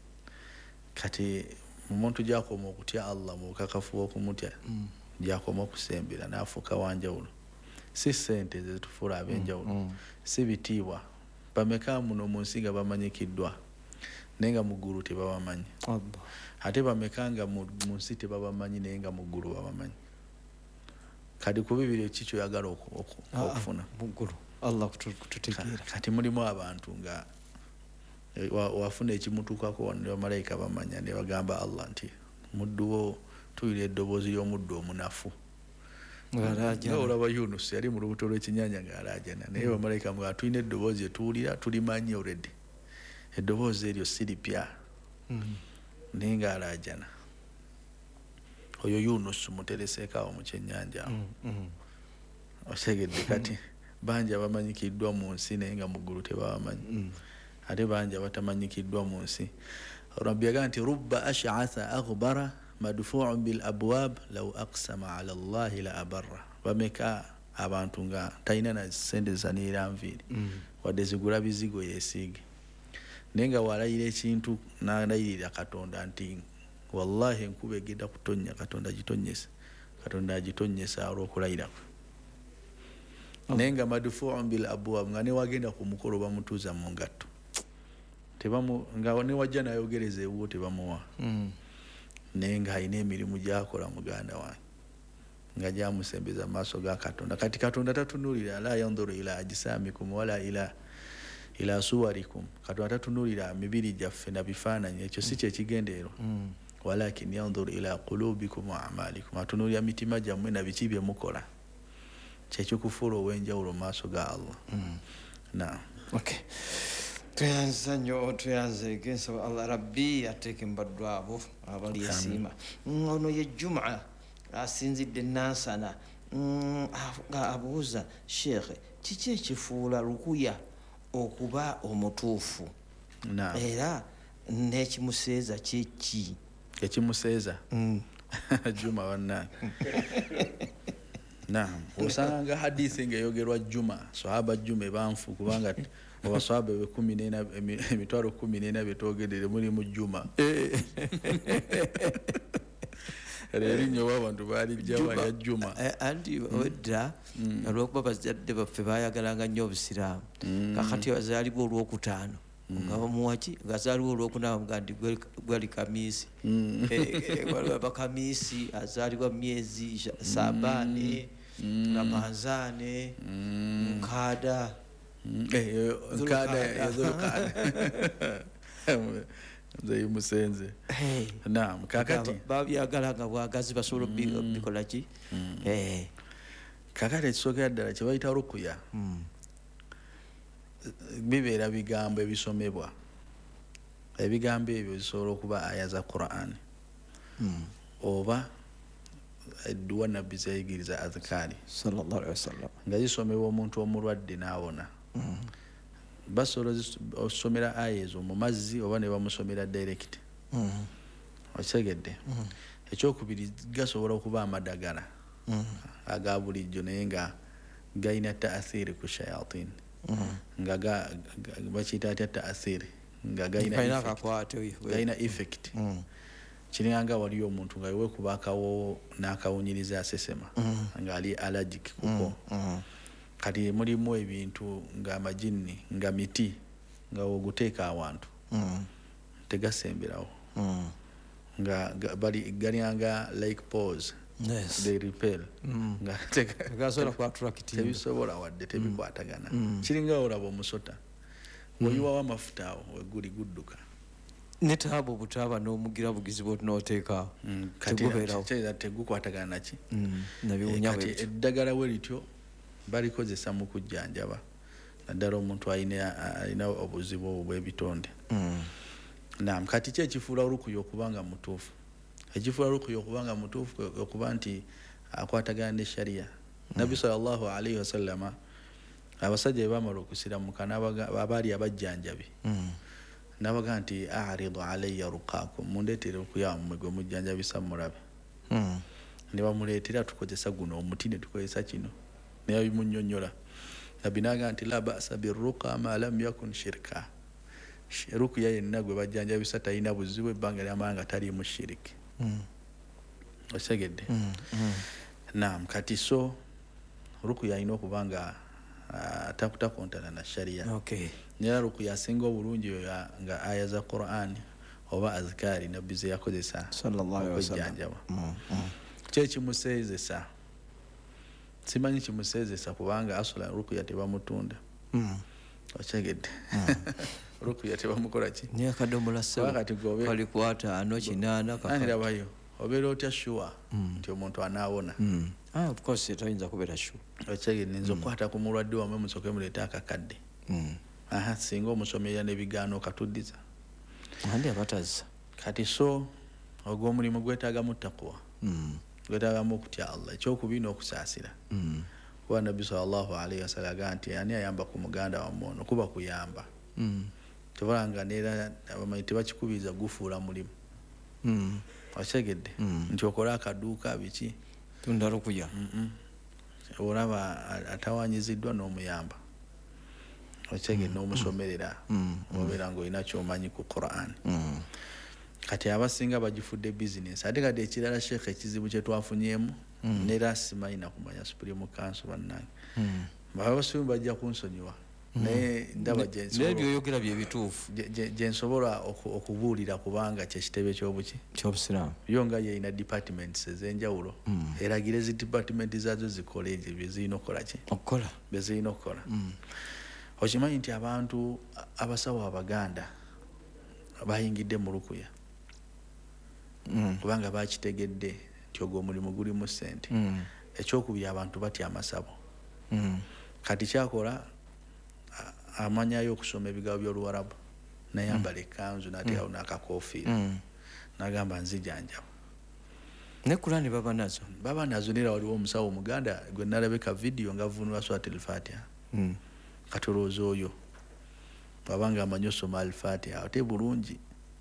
kati omuntu gyakoma okutya Allah mu bukakafu bw'okumutya mm. gyakoma okusembera n'afuuka wanjawulo si ssente zetufuula ab'enjawulo mm, mm. si bitiibwa bameka muno mu nsi nga bamanyikiddwa naye nga mu ggulu tebabamanyi ate bameka nga mu nsi tebabamanyi naye nga mu ggulu babamanyi kati ku bibiri ki kyoyagala okufuna muggulu Allah kututegeera kati mulimu abantu nga wafuna ekimutuukako ne bamalayika bamanya ne bagamba Allah nti mudduwo tuyira eddoboozi ly'omuddu omunafu nga olaba Yunus yali mu lubuto lw'ekinyanya ng'alaajana naye bamalayika nga tulina eddoboozi etuwulira tulimanyi already eddoboozi eryo si lipya naye ng'alaajana oyo Yunus mutereseekaawo mu kyennyanja otegedde kati bangi abamanyikiddwa mu nsi naye nga mu ggulu tebabamanyi ate bangi abatamanyikiddwa mu nsi rabbi yagamba nti rubba ash'atha aghbara madfu'un bil abwab law aqsama ala allahi la abarra bameka abantu nga talina na sente zanira nviiri wadde zigula bizigo yeesiige naye nga walayira ekintu n'alayirira katonda nti wallahi enkuba egenda kutonnya katonda gitonnyesa katonda agitonnyesa olw'okulayira kwe naye nga madfu'un bil abwab nga newagenda ku mukolo bamutuuza mu ngatto tebamu nga newajja nayogereza ewuwo tebamuwa naye nga alina emirimu gyakola muganda wange nga gyamusembeza maaso ga katonda kati katonda tatunulira la yanduru ila ajisamikum wala ila ila suwarikum katonda tatunulira mibiri gyaffe na bifaananyi ekyo si kyekigendeerwa walakin yanduru ila qulubikum wa amalikum atunulira mitima gyammwe na biki bye mukola kyekikufuula ow'enjawulo maaso ga Allah na okay tuyanza nnyo tuyanze ensaba Allah rabbi ateeke mbaddu abo abali esiima ono ye Juma asinzidde Nansana nga abuuza sheekhe kiki ekifuula lukuya okuba omutuufu era n'ekimuseeza kyeki ekimuseeza Juma wannange naam osanga hadithi ng'eyogerwa Juma sahaba Juma ebanfu kubanga abasahaba be kumi n'ena emitwalo kumi n'ena betwogerere mulimu Juma erinnya w'abantu baalijjawa ya Juma anti wedda olw'okuba bazadde baffe baayagalanga nnyo obusiraamu kakati azaalibwa olwokutaano nga bamuwaki ngazaalibwa olwokunaaba muga nti gwali kamiisi bakamiisi azaalibwa myezi sabaane ramanzaane nkada nkada nze musenze naam kakati babyagalanga bwagazi basobola bikola ki kakati ekisookera ddala kye bayita rukuya bibeera bigambo ebisomebwa ebigambo ebyo bisobola okuba aya za Qur'an oba edduwa nabbi zayigiriza azkaari sallallahu alaihi wasallam nga zisomebwa omuntu omulwadde n'awona basobola osomera aya ezo mu mazzi oba ne bamusomera direct okitegedde ekyokubiri gasobola okuba amadagala aga bulijjo naye nga gayina taathiri ku shayatin nga bakiyita atya taathiri nga gayina effect kiringanga waliyo omuntu nga wekuba akawo n'akawunyiriza asesema nga ali allergic kuko kati mulimu ebintu nga amajini nga miti nga oguteeka awantu tegasemberawo nga bali galyanga like pause they repel nga tebisobola wadde tebikwatagana kiringa olaba omusota oyiwawo amafuta awo weguli gudduka netaaba obutaaba n'omugira bugizi bwotinoteekaawo tegubeerawo tegukwatagana naki nabiwunya kati eddagala we lityo balikozesa mu kujjanjaba naddala omuntu alina obuzibu obwo bw'ebitonde naam kati ki ekifuula olukuya okubanga mutuufu ekifuula olukuya okubanga mutuufu okuba nti akwatagana ne sharia nabbi sallallahu alaihi wasallama abasajja bamala okusiramuka abaali abajjanjabi nabaga nti aridu alayya ruqakum mundeetere okuya mmwe gwe mujjanjabisa mulabe ne bamuleetera tukozesa guno omuti ne tukozesa kino naye bimunnyonnyola nabbi naga nti la ba'sa birruqa ma lam yakun shirka rukuya yenna gwe bajjanjabisa talina buzibu ebbanga lyamanga tali mu shiriki osegedde naam kati so rukuya alina okuba nga takutakontana na sharia nera rukuya asinga obulungi nga aya za Qur'an oba azkari nabbi ze yakozesa okujjanjaba kyekimusezesa simanyi kimusezesa kubanga asula rukuya tebamutunda okyegedde rukuya tebamukola ki niye kadomola sebo kali kwata ano kinana kakirabayo obeera otya shuwa nti omuntu anaawona ah of course toyinza kubeera shuwa okyegedde nze okwata ku mulwadde wamwe musoke muleeta akakadde aha singa omusomera n'ebigaano okatuddiza andi abataza kati so ogw'omulimu gwetaagamu taqwa gwetaagamu okutya Allah ekyokubina okusaasira kuba nabbi sallallahu alaihi wasallam agaa nti ani ayamba ku muganda wammwe ono kuba kuyamba tebalanga neera abamanyi tebakikubiriza gufuula mulimu wakyegedde nti okola akaduuka biki tunda rukuya olaba atawanyiziddwa n'omuyamba okyegedde n'omusomerera obeera ng'olina kyomanyi ku Qur'an kati abasinga bagifudde bizinesi ate kati ekirala sheekh ekizibu kye twafunyemu neera simanyi nakumanya supreme council bannange abasuumu bajja kunsonyiwa naye ndaba nebyoyogera byebituufu gyensobola okubuulira kubanga kyekitebe kyobuki kyobusiraamu yo nga yeyina departments ez'enjawulo eragira ezi department zazo zikole ebyo byezirina okukola ki okukola byezirina okukola okimanyi nti abantu abasawo abaganda bayingidde mu rukuya kubanga bakitegedde nti ogwo omulimu gulimu ssente ekyokubiri abantu batya amasabo kati kyakola amanyayo okusoma ebigabo by'oluwarabu nayambala ekanzu nateekawo n'akakoofiira nagamba nzijanjaba ne Kurani baba nazo baba nazo nera waliwo omusawo omuganda gwe nalabeka vidiyo nga avunula swat al-Fatiha katolooza oyo wabanga amanyi osoma al-Fatiha ate bulungi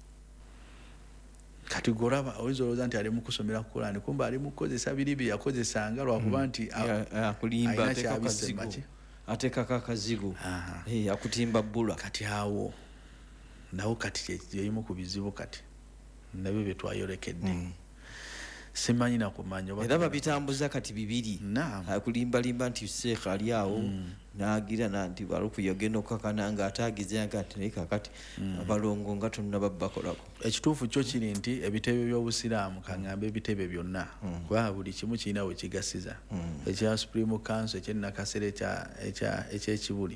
kati golaba oyinza olowooza nti ali mu kusomera ku Kurani kumba ali mu kukozesa biri bye yakozesanga lwakuba nti akulimba ateekako akazigo akutimba bbula kati awo nawo kati kyeyimu ku bizibu kati nabyo bye twayolekedde simanyi nakumanya era babitambuza kati bibiri akulimbalimba nti seeka ali awo nagira nanti balukuyogenda okukakana nga atagize nga ati naye kakati abalongo nga tonna babbakolako ekituufu kyo kiri nti ebitebe by'obusiraamu kaŋŋamba ebitebe byonna kuba buli kimu kirina we kigasiza ekya supreme council ekyennakasera ekyekibuli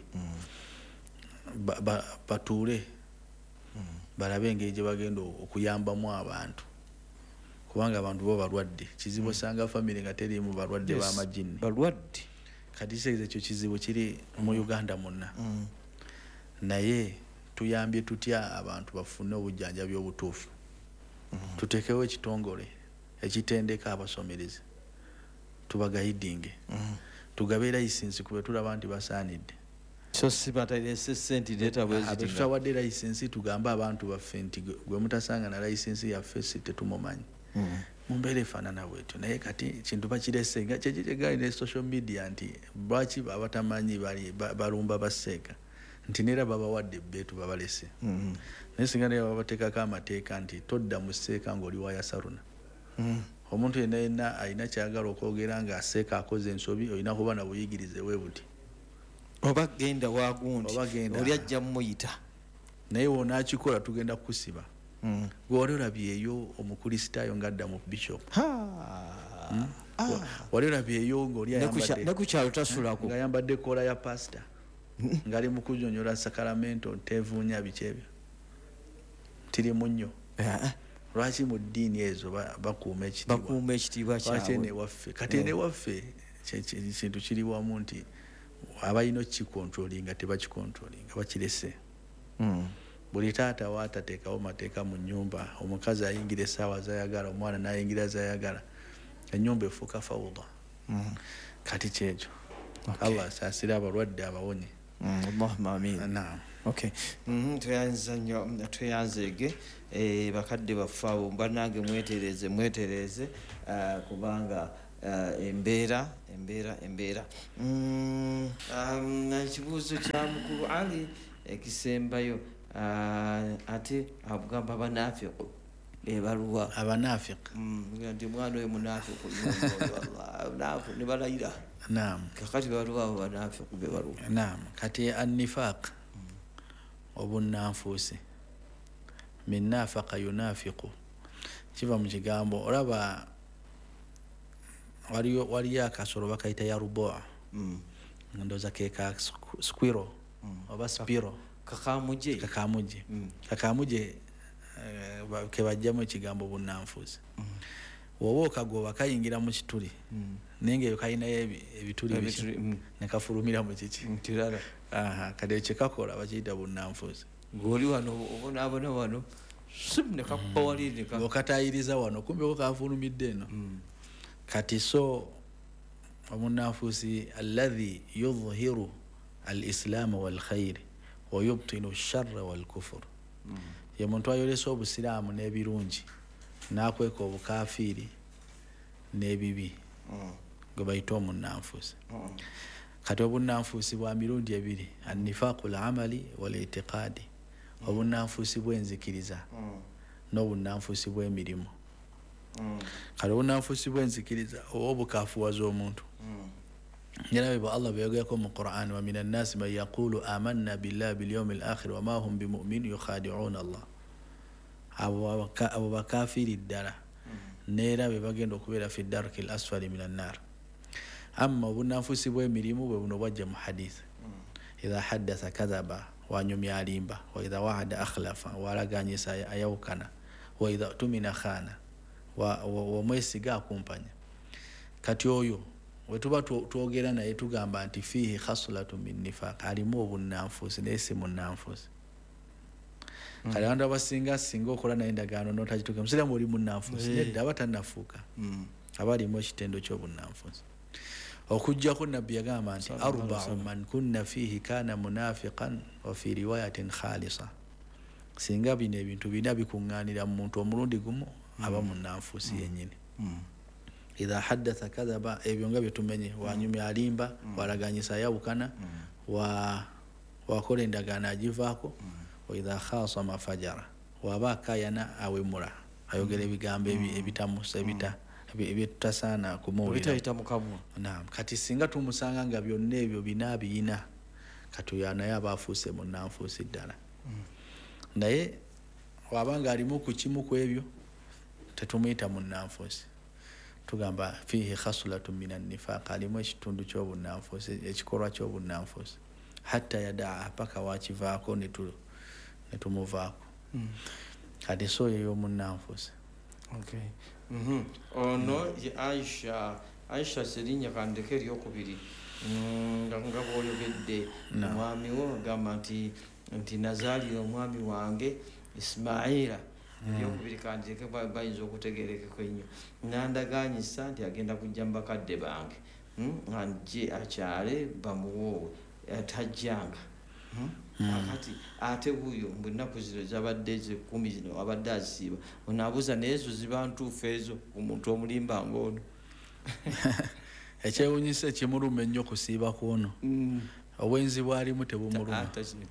batuule balabe engeri gye bagenda okuyambamu abantu kubanga abantu bo balwadde kizibu osanga famire nga terimu balwadde b'amajini balwadde kati kiseeza ekyo kizibu kiri mu Uganda monna naye tuyambye tutya abantu bafune obujjanjabi obutuufu tuteekewo ekitongole ekitendeka abasomerezi tubagayidinge tugabe layisinsi kube tulaba nti basaanidde so sibatalese senti data bwezi tutawadde layisinsi tugambe abantu baffe nti gwe mutasanga na layisinsi yaffe si tetumumanyi mumbeera efaanana bwetyo naye kati kintu bakirese nga kyekitegaali ne social media nti lwaki abatamanyi balumba baseeka nti neera babawadde ebbeetu babalese naye singa naye babateekako amateeka nti todda mu seeka ng'oli wayasaruna omuntu yenna yenna alina kyagala okwogera nga aseeka akoze ensobi olina kuba na buyigirize we buti oba genda wagundi oli ajja mumuyita naye wonaakikola tugenda kukusiba gwewali olabyeyo omukristaayo ng'adda mu bishop wali olabyeyo ng'olinakukyalo tasulako ng'ayambadde kola ya pasita ng'ali mu kunyonyola sakaramento ntevuunya biki ebyo tirimu nnyo lwaki mu ddiini ezo bakuuma ekitiibwa kyabwe kati enewaffe kintu kiri wamu nti abalina okkikontrolinga tebakikontrolinga bakirese buli taata waatateekawo mateeka mu nnyumba omukazi ayingira essaawa zayagala omwana n'ayingira zayagala ennyumba efuuka fawuda kati kyekyo Allah saasira abalwadde abawonye. Allahumma amin. Naam. Okay. Mhm, tuyanza nnyo tuyanzege eh bakadde baffe abo banange mwetereze mwetereze uh, kubanga uh, embeera embeera embeera mm, um, ekibuuzo kya mukulu Ali ekisembayo uh, ate abugamba banafiqu ebaluwa abanafiq ndi mwana oyo munafiqu Allah ne balayira. Naam. Kakati baluwa abo banafiqu be baluwa. Naam. Kati an-nifaq obunanfuusi min nafaqa yunafiqu kiva mu kigambo olaba waliyo waliyo akasolo bakayita ya ruboa ndooza ke ka squirrel oba spiro kakamuje kakamuje kakamuje ke bajjamu ekigambo bunanfuusi woba okagoba kayingira mu kituli nenge eyo kalinayo ebituli ne kafulumira mu kiki kirala. Aha, kade kyekakola bakiyita bunnanfuusi. Ng'oli wano obonaabona wano sim ne kakuba wali ne ka okatayiriza wano kumbe ko kafulumidde eno. Kati so omunnanfuusi alladhi yudhhiru al-islam wal khair wa yubtinu ash-sharra wal kufr. Ye muntu ayolesa obusiraamu n'ebirungi n'akweka obukafiiri n'ebibi gwe bayita omunnanfuusi. Kati obunnanfuusi bwa mirundi ebiri an-nifaqu al-amali wal-i'tiqadi obunnanfuusi bw'enzikiriza n'obunnanfuusi bw'emirimu. Kati obunnanfuusi bw'enzikiriza oba obukaafuwaza omuntu njalabe bwe Allah beyogerako mu Qur'an wa minan nasi man yaqulu amanna billahi bil yawmil akhir wa ma hum bimu'minin yukhadi'una Allah. Abo bakafiiri ddala neera be bagenda okubeera fi darki al-asfali minan nar. Amma obunnanfuusi bw'emirimu bwe buno bwajja mu hadith idha haddatha kadhaba wanyumya alimba wa idha wa'ada akhlafa walaganyisa ayawukana wa idha tumina khana wa mwesiga akumpanya. Kati oyo we tuba twogera naye tugamba nti fihi khaslatun min nifaq alimu obunnanfuusi naye si munnanfuusi. Kale abantu abasinga singa okola naye endagaano n'otakituuka musiraamu oli munnanfuusi nedda aba tannafuuka aba alimu ekitendo ky'obunnanfuusi. Okujjako nabbi yagamba nti arba'u man kunna fihi kana munafiqan wa fi riwayatin khalisa. Singa bino ebintu bina bikuŋŋaanira mu muntu omulundi gumu aba munnanfuusi yennyini. Idha haddatha kadhaba ebyo nga bye tumenye wanyumya alimba walaganyisa yawukana wa wakola endagaano agivaako wa idha khasama fajara waba akayana awemula ayogera ebigambo ebitamusa ebita ebitasaana kumuwulira bitayita mukamwa. Naam. Kati singa tumusanga nga byonna ebyo bina biyina kati oyo naye aba afuuse munnanfuusi ddala. Naye wabanga alimu ku kimu ku ebyo tetumuyita munnanfuusi tugamba fihi khaslatun min an-nifaq alimu ekitundu ky'obunnanfuusi ekikolwa ky'obunnanfuusi hatta yadaa paka wakivaako netumuvaako. Kati so oyo y'omunnanfuusi. Okay. Mhm. Ono ye Aisha Aisha Serinya kandeke eryokubiri nga nga bw'oyogedde omwami wo gamba nti nti nazaalira omwami wange Ismaila eryokubiri kandeke bayinza okutegeerekeko ennyo nandaganyisa nti agenda kujja mu bakadde bange anje akyale bamuwoowe atajjanga. Akati ate buyo mbu ennaku zino zabadde zekumi zino abadde azisiiba onaabuuza naye ezo ziba ntuufu ezo omuntu omulimba ng'ono. Ekyewuunyisa ekimuluma ennyo okusiiba kw'ono obwenzi bwalimu tebumuluma.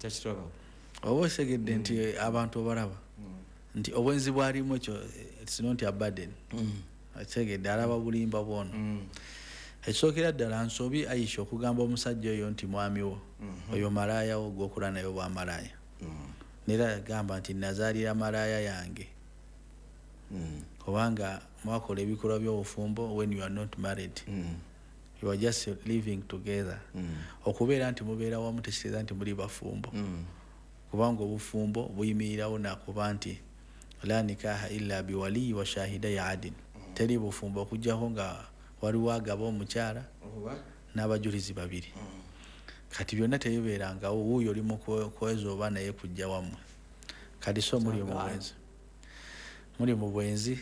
Oba osegedde nti abantu obalaba nti obwenzi bwalimu ekyo it's not a burden. Ekigedde alaba bulimba bw'ono. Ekisookera ddala nsobi Aisha okugamba omusajja oyo nti mwami wo oyo malaaya wo gw'okola naye bwa malaaya. Nera gamba nti nazaalira malaaya yange. Obanga mwakola ebikolwa by'obufumbo when you are not married. You are just living together. Okubeera nti mubeera wamu tekitegeeza nti muli bafumbo. Kubanga obufumbo buyimirirawo nakuba nti la nikaha illa biwaliyi wa shahidai adin. Teri bufumbo okujjako nga waliwo agaba omukyala n'abajulizi babiri. Kati byonna tebibeerangawo wuuyo oli mu kweza oba naye kujja wammwe. Kati so muli mu bwenzi muli mu bwenzi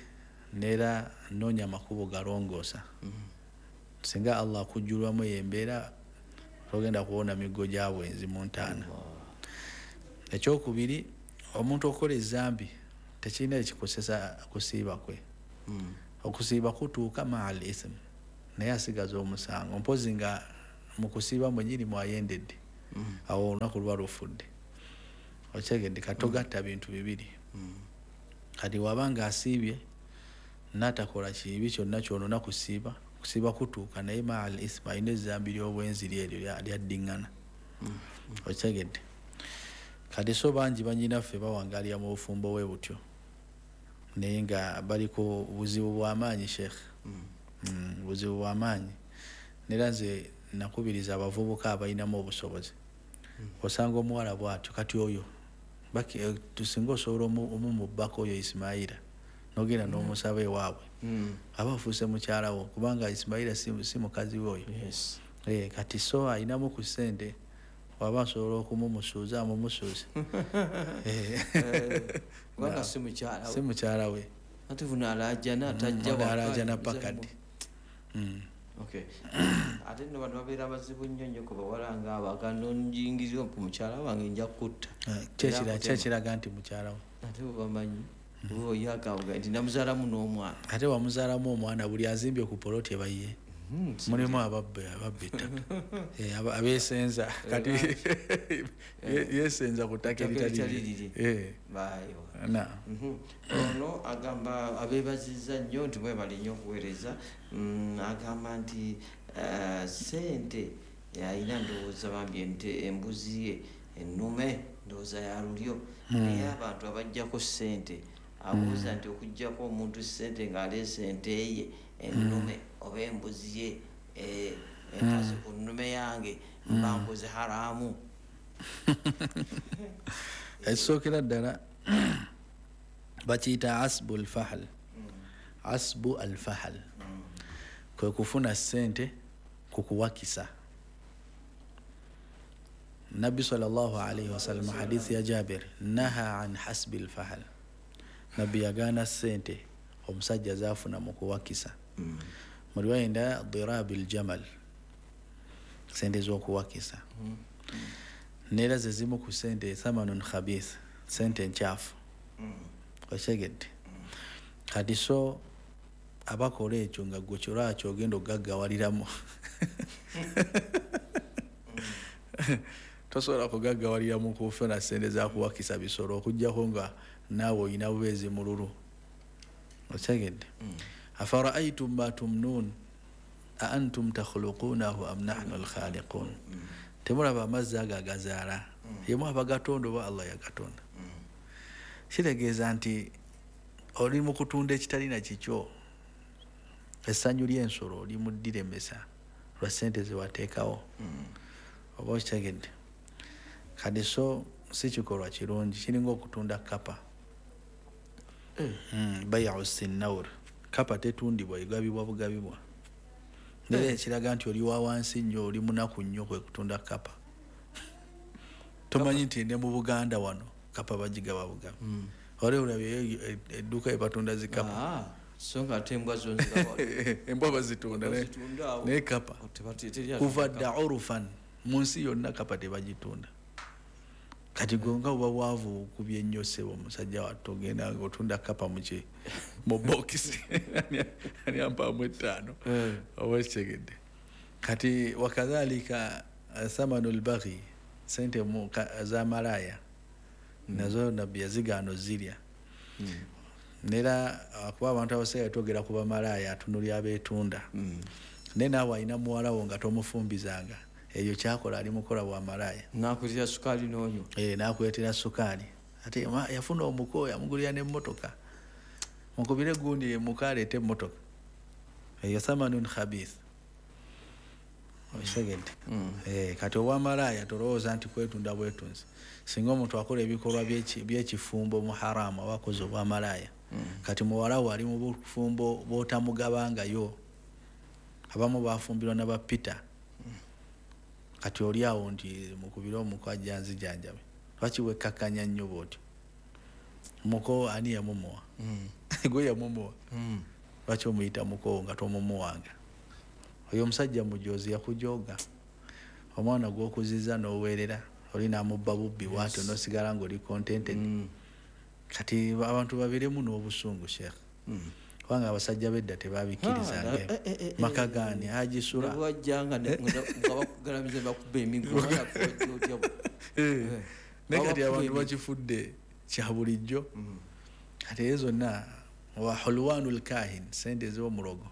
neera noonya amakubo galongoosa. Singa Allah akujjulwamu embeera togenda kuwona miggo gya bwenzi mu ntaana. Ekyokubiri, omuntu okola ezambi tekirina ekikosesa kusiiba kwe. Okusiiba kutuuka maal ism naye asigaza omusango mpozi nga mu kusiiba mwenyini mwayendedde awo olunaku luba lufudde. Okyegedde katogatta bintu bibiri. Kati wabanga asiibye n'atakola kibi kyonna kyonona kusiiba kusiiba kutuuka naye maal ism alina ezambi ly'obwenzi lyeryo lyaddiŋŋana. Okyegedde kati so bangi banyinaffe bawangalira mu bufumbo bwe butyo naye nga baliko buzibu bw'amaanyi sheekh. Buzibu bw'amaanyi nera nze nakubiriza abavubuka abalinamu obusobozi. Osanga omuwala bw'atyo kati oyo tusinga osobola omumubbako oyo Ismaila nogenda n'omusaba ewaabwe aba afuuse mukyalawo kubanga Ismaila si mukazi we oyo. Kati so alinamu ku ssente waba asobola okumumusuuza amumusuuze kubanga si mukyala we. Si mukyala we ate vuna alajjana atajja alajjana pakadde. Okay. Ate nno bano babeera bazibu nnyo nnyo ku bawala ng'abo aganonjingirira ku mukyala wange nja kutta. Kyekiraga nti mukyala we. Ate bamanyi oba oyagawuga nti namuzaalamu n'omwana. Ate wamuzaalamu omwana buli azimbye ku poloti ebayiye. Mulimu ababbe ababbe ettaka abeesenza kati yeesenza ku ttaka eritali ono agamba abeebazizza nnyo nti mwebali nnyo okuweereza. Agamba nti ssente alina ndowooza bambi ente embuzi ye ennume ndowooza ya lulyo naye abantu abajjako ssente abuuza nti okuggyako omuntu ssente ng'aleese ente ye ennume oba embuzi ye ekaze ku nnume yange mba nkoze haramu. Ekisookera ddala bakiyita asbu alfahal. Asbu alfahal kwe kufuna ssente ku kuwakisa. Nabbi sallallahu alayhi wasallam hadithi ya Jabir naha an hasbi alfahal. Nabbi yagaana ssente omusajja zaafuna mu kuwakisa. Mu riwaya endala dirabi aljamal ssente z'okuwakisa. Neera ze zimu ku ssente thamanun khabith ssente nkyafu. Okyegedde kati so abakola ekyo nga gwe kyolwakyo ogenda okugaggawaliramu tosobola kugaggawaliramu kufuna ssente zakuwakisa bisolo okuggyako nga naawe olina bubeezi mululu. Okyegedde afara'aytum ma tumnun a antum takhluqunahu am nahnu alkhaliqun. Temulaba amazzi ago agazaala yemu abagatonda oba Allah yagatonda. Kitegeeza nti oli mu kutunda ekitalina kikyo. Essanyu ly'ensolo oli mu ddiremesa lwa ssente ze wateekawo. Oba okitegedde kati so si kikolwa kirungi kiringa okutunda kapa. Bayi'u sinawr kapa tetundibwa egabibwa bugabibwa. Naye ekiraga nti oli wa wansi nnyo oli munaku nnyo kwe kutunda kapa. Tomanyi nti ne mu Buganda wano kapa bagigaba bugabi. Ole olabye edduuka ebatunda zikapa. So nga ate embwa zo nziraba. Embwa bazitunda naye kapa kuva dda urufan mu nsi yonna kapa tebagitunda. Kati gonga oba waavu kubye ennyo ssebo omusajja wattu ogenda ng'otunda kapa muki mu bokisi ani ampaamu ettaano oba ekitegedde. Kati wakadhalika thamanu lbaghi ssente za malaya nazo nabbi yazigaano zirya. Nera kuba abantu abasinga twogera ku bamalaya atunulya abeetunda. Naye naawe alina muwalawo nga tomufumbizanga eyo kyakola ali mukola bwa malaya. Nakuleetera sukaali n'onywa. Eh, nakuleetera sukaali. Ate yafuna omuko yamugulira n'emmotoka. Mukubire gundi muka aleete emmotoka. Eyo thamanun khabith. Okitegedde. Eh, kati obwamalaya tolowooza nti kwetunda bwetunzi. Singa omuntu akola ebikolwa by'ekifumbo mu haramu aba akoze obwamalaya. Kati muwalawo ali mu bufumbo bw'otamugabangayo. Abamu bafumbirwa n'abapita. Kati oli awo nti mukubire omuko ajja nzijanjabe. Lwaki wekkakkanya nnyo bw'otyo? Muko ani yamumuwa? Gwe yamumuwa. Lwaki omuyita muko nga tomumuwanga? Oyo omusajja mujoozi yakujooga. omwana gwokuziza n'oweerera olina amubba bubbi bwatyo nosigala ng'oli contented kati abantu babiremu n'obusungu sheekh kubanga abasajja bedda tebabikkirizanga maka gani agisula naye kati abantu bakifudde kya bulijjo kati ezo zonna wa hulwanul kahin sente ez'omulogo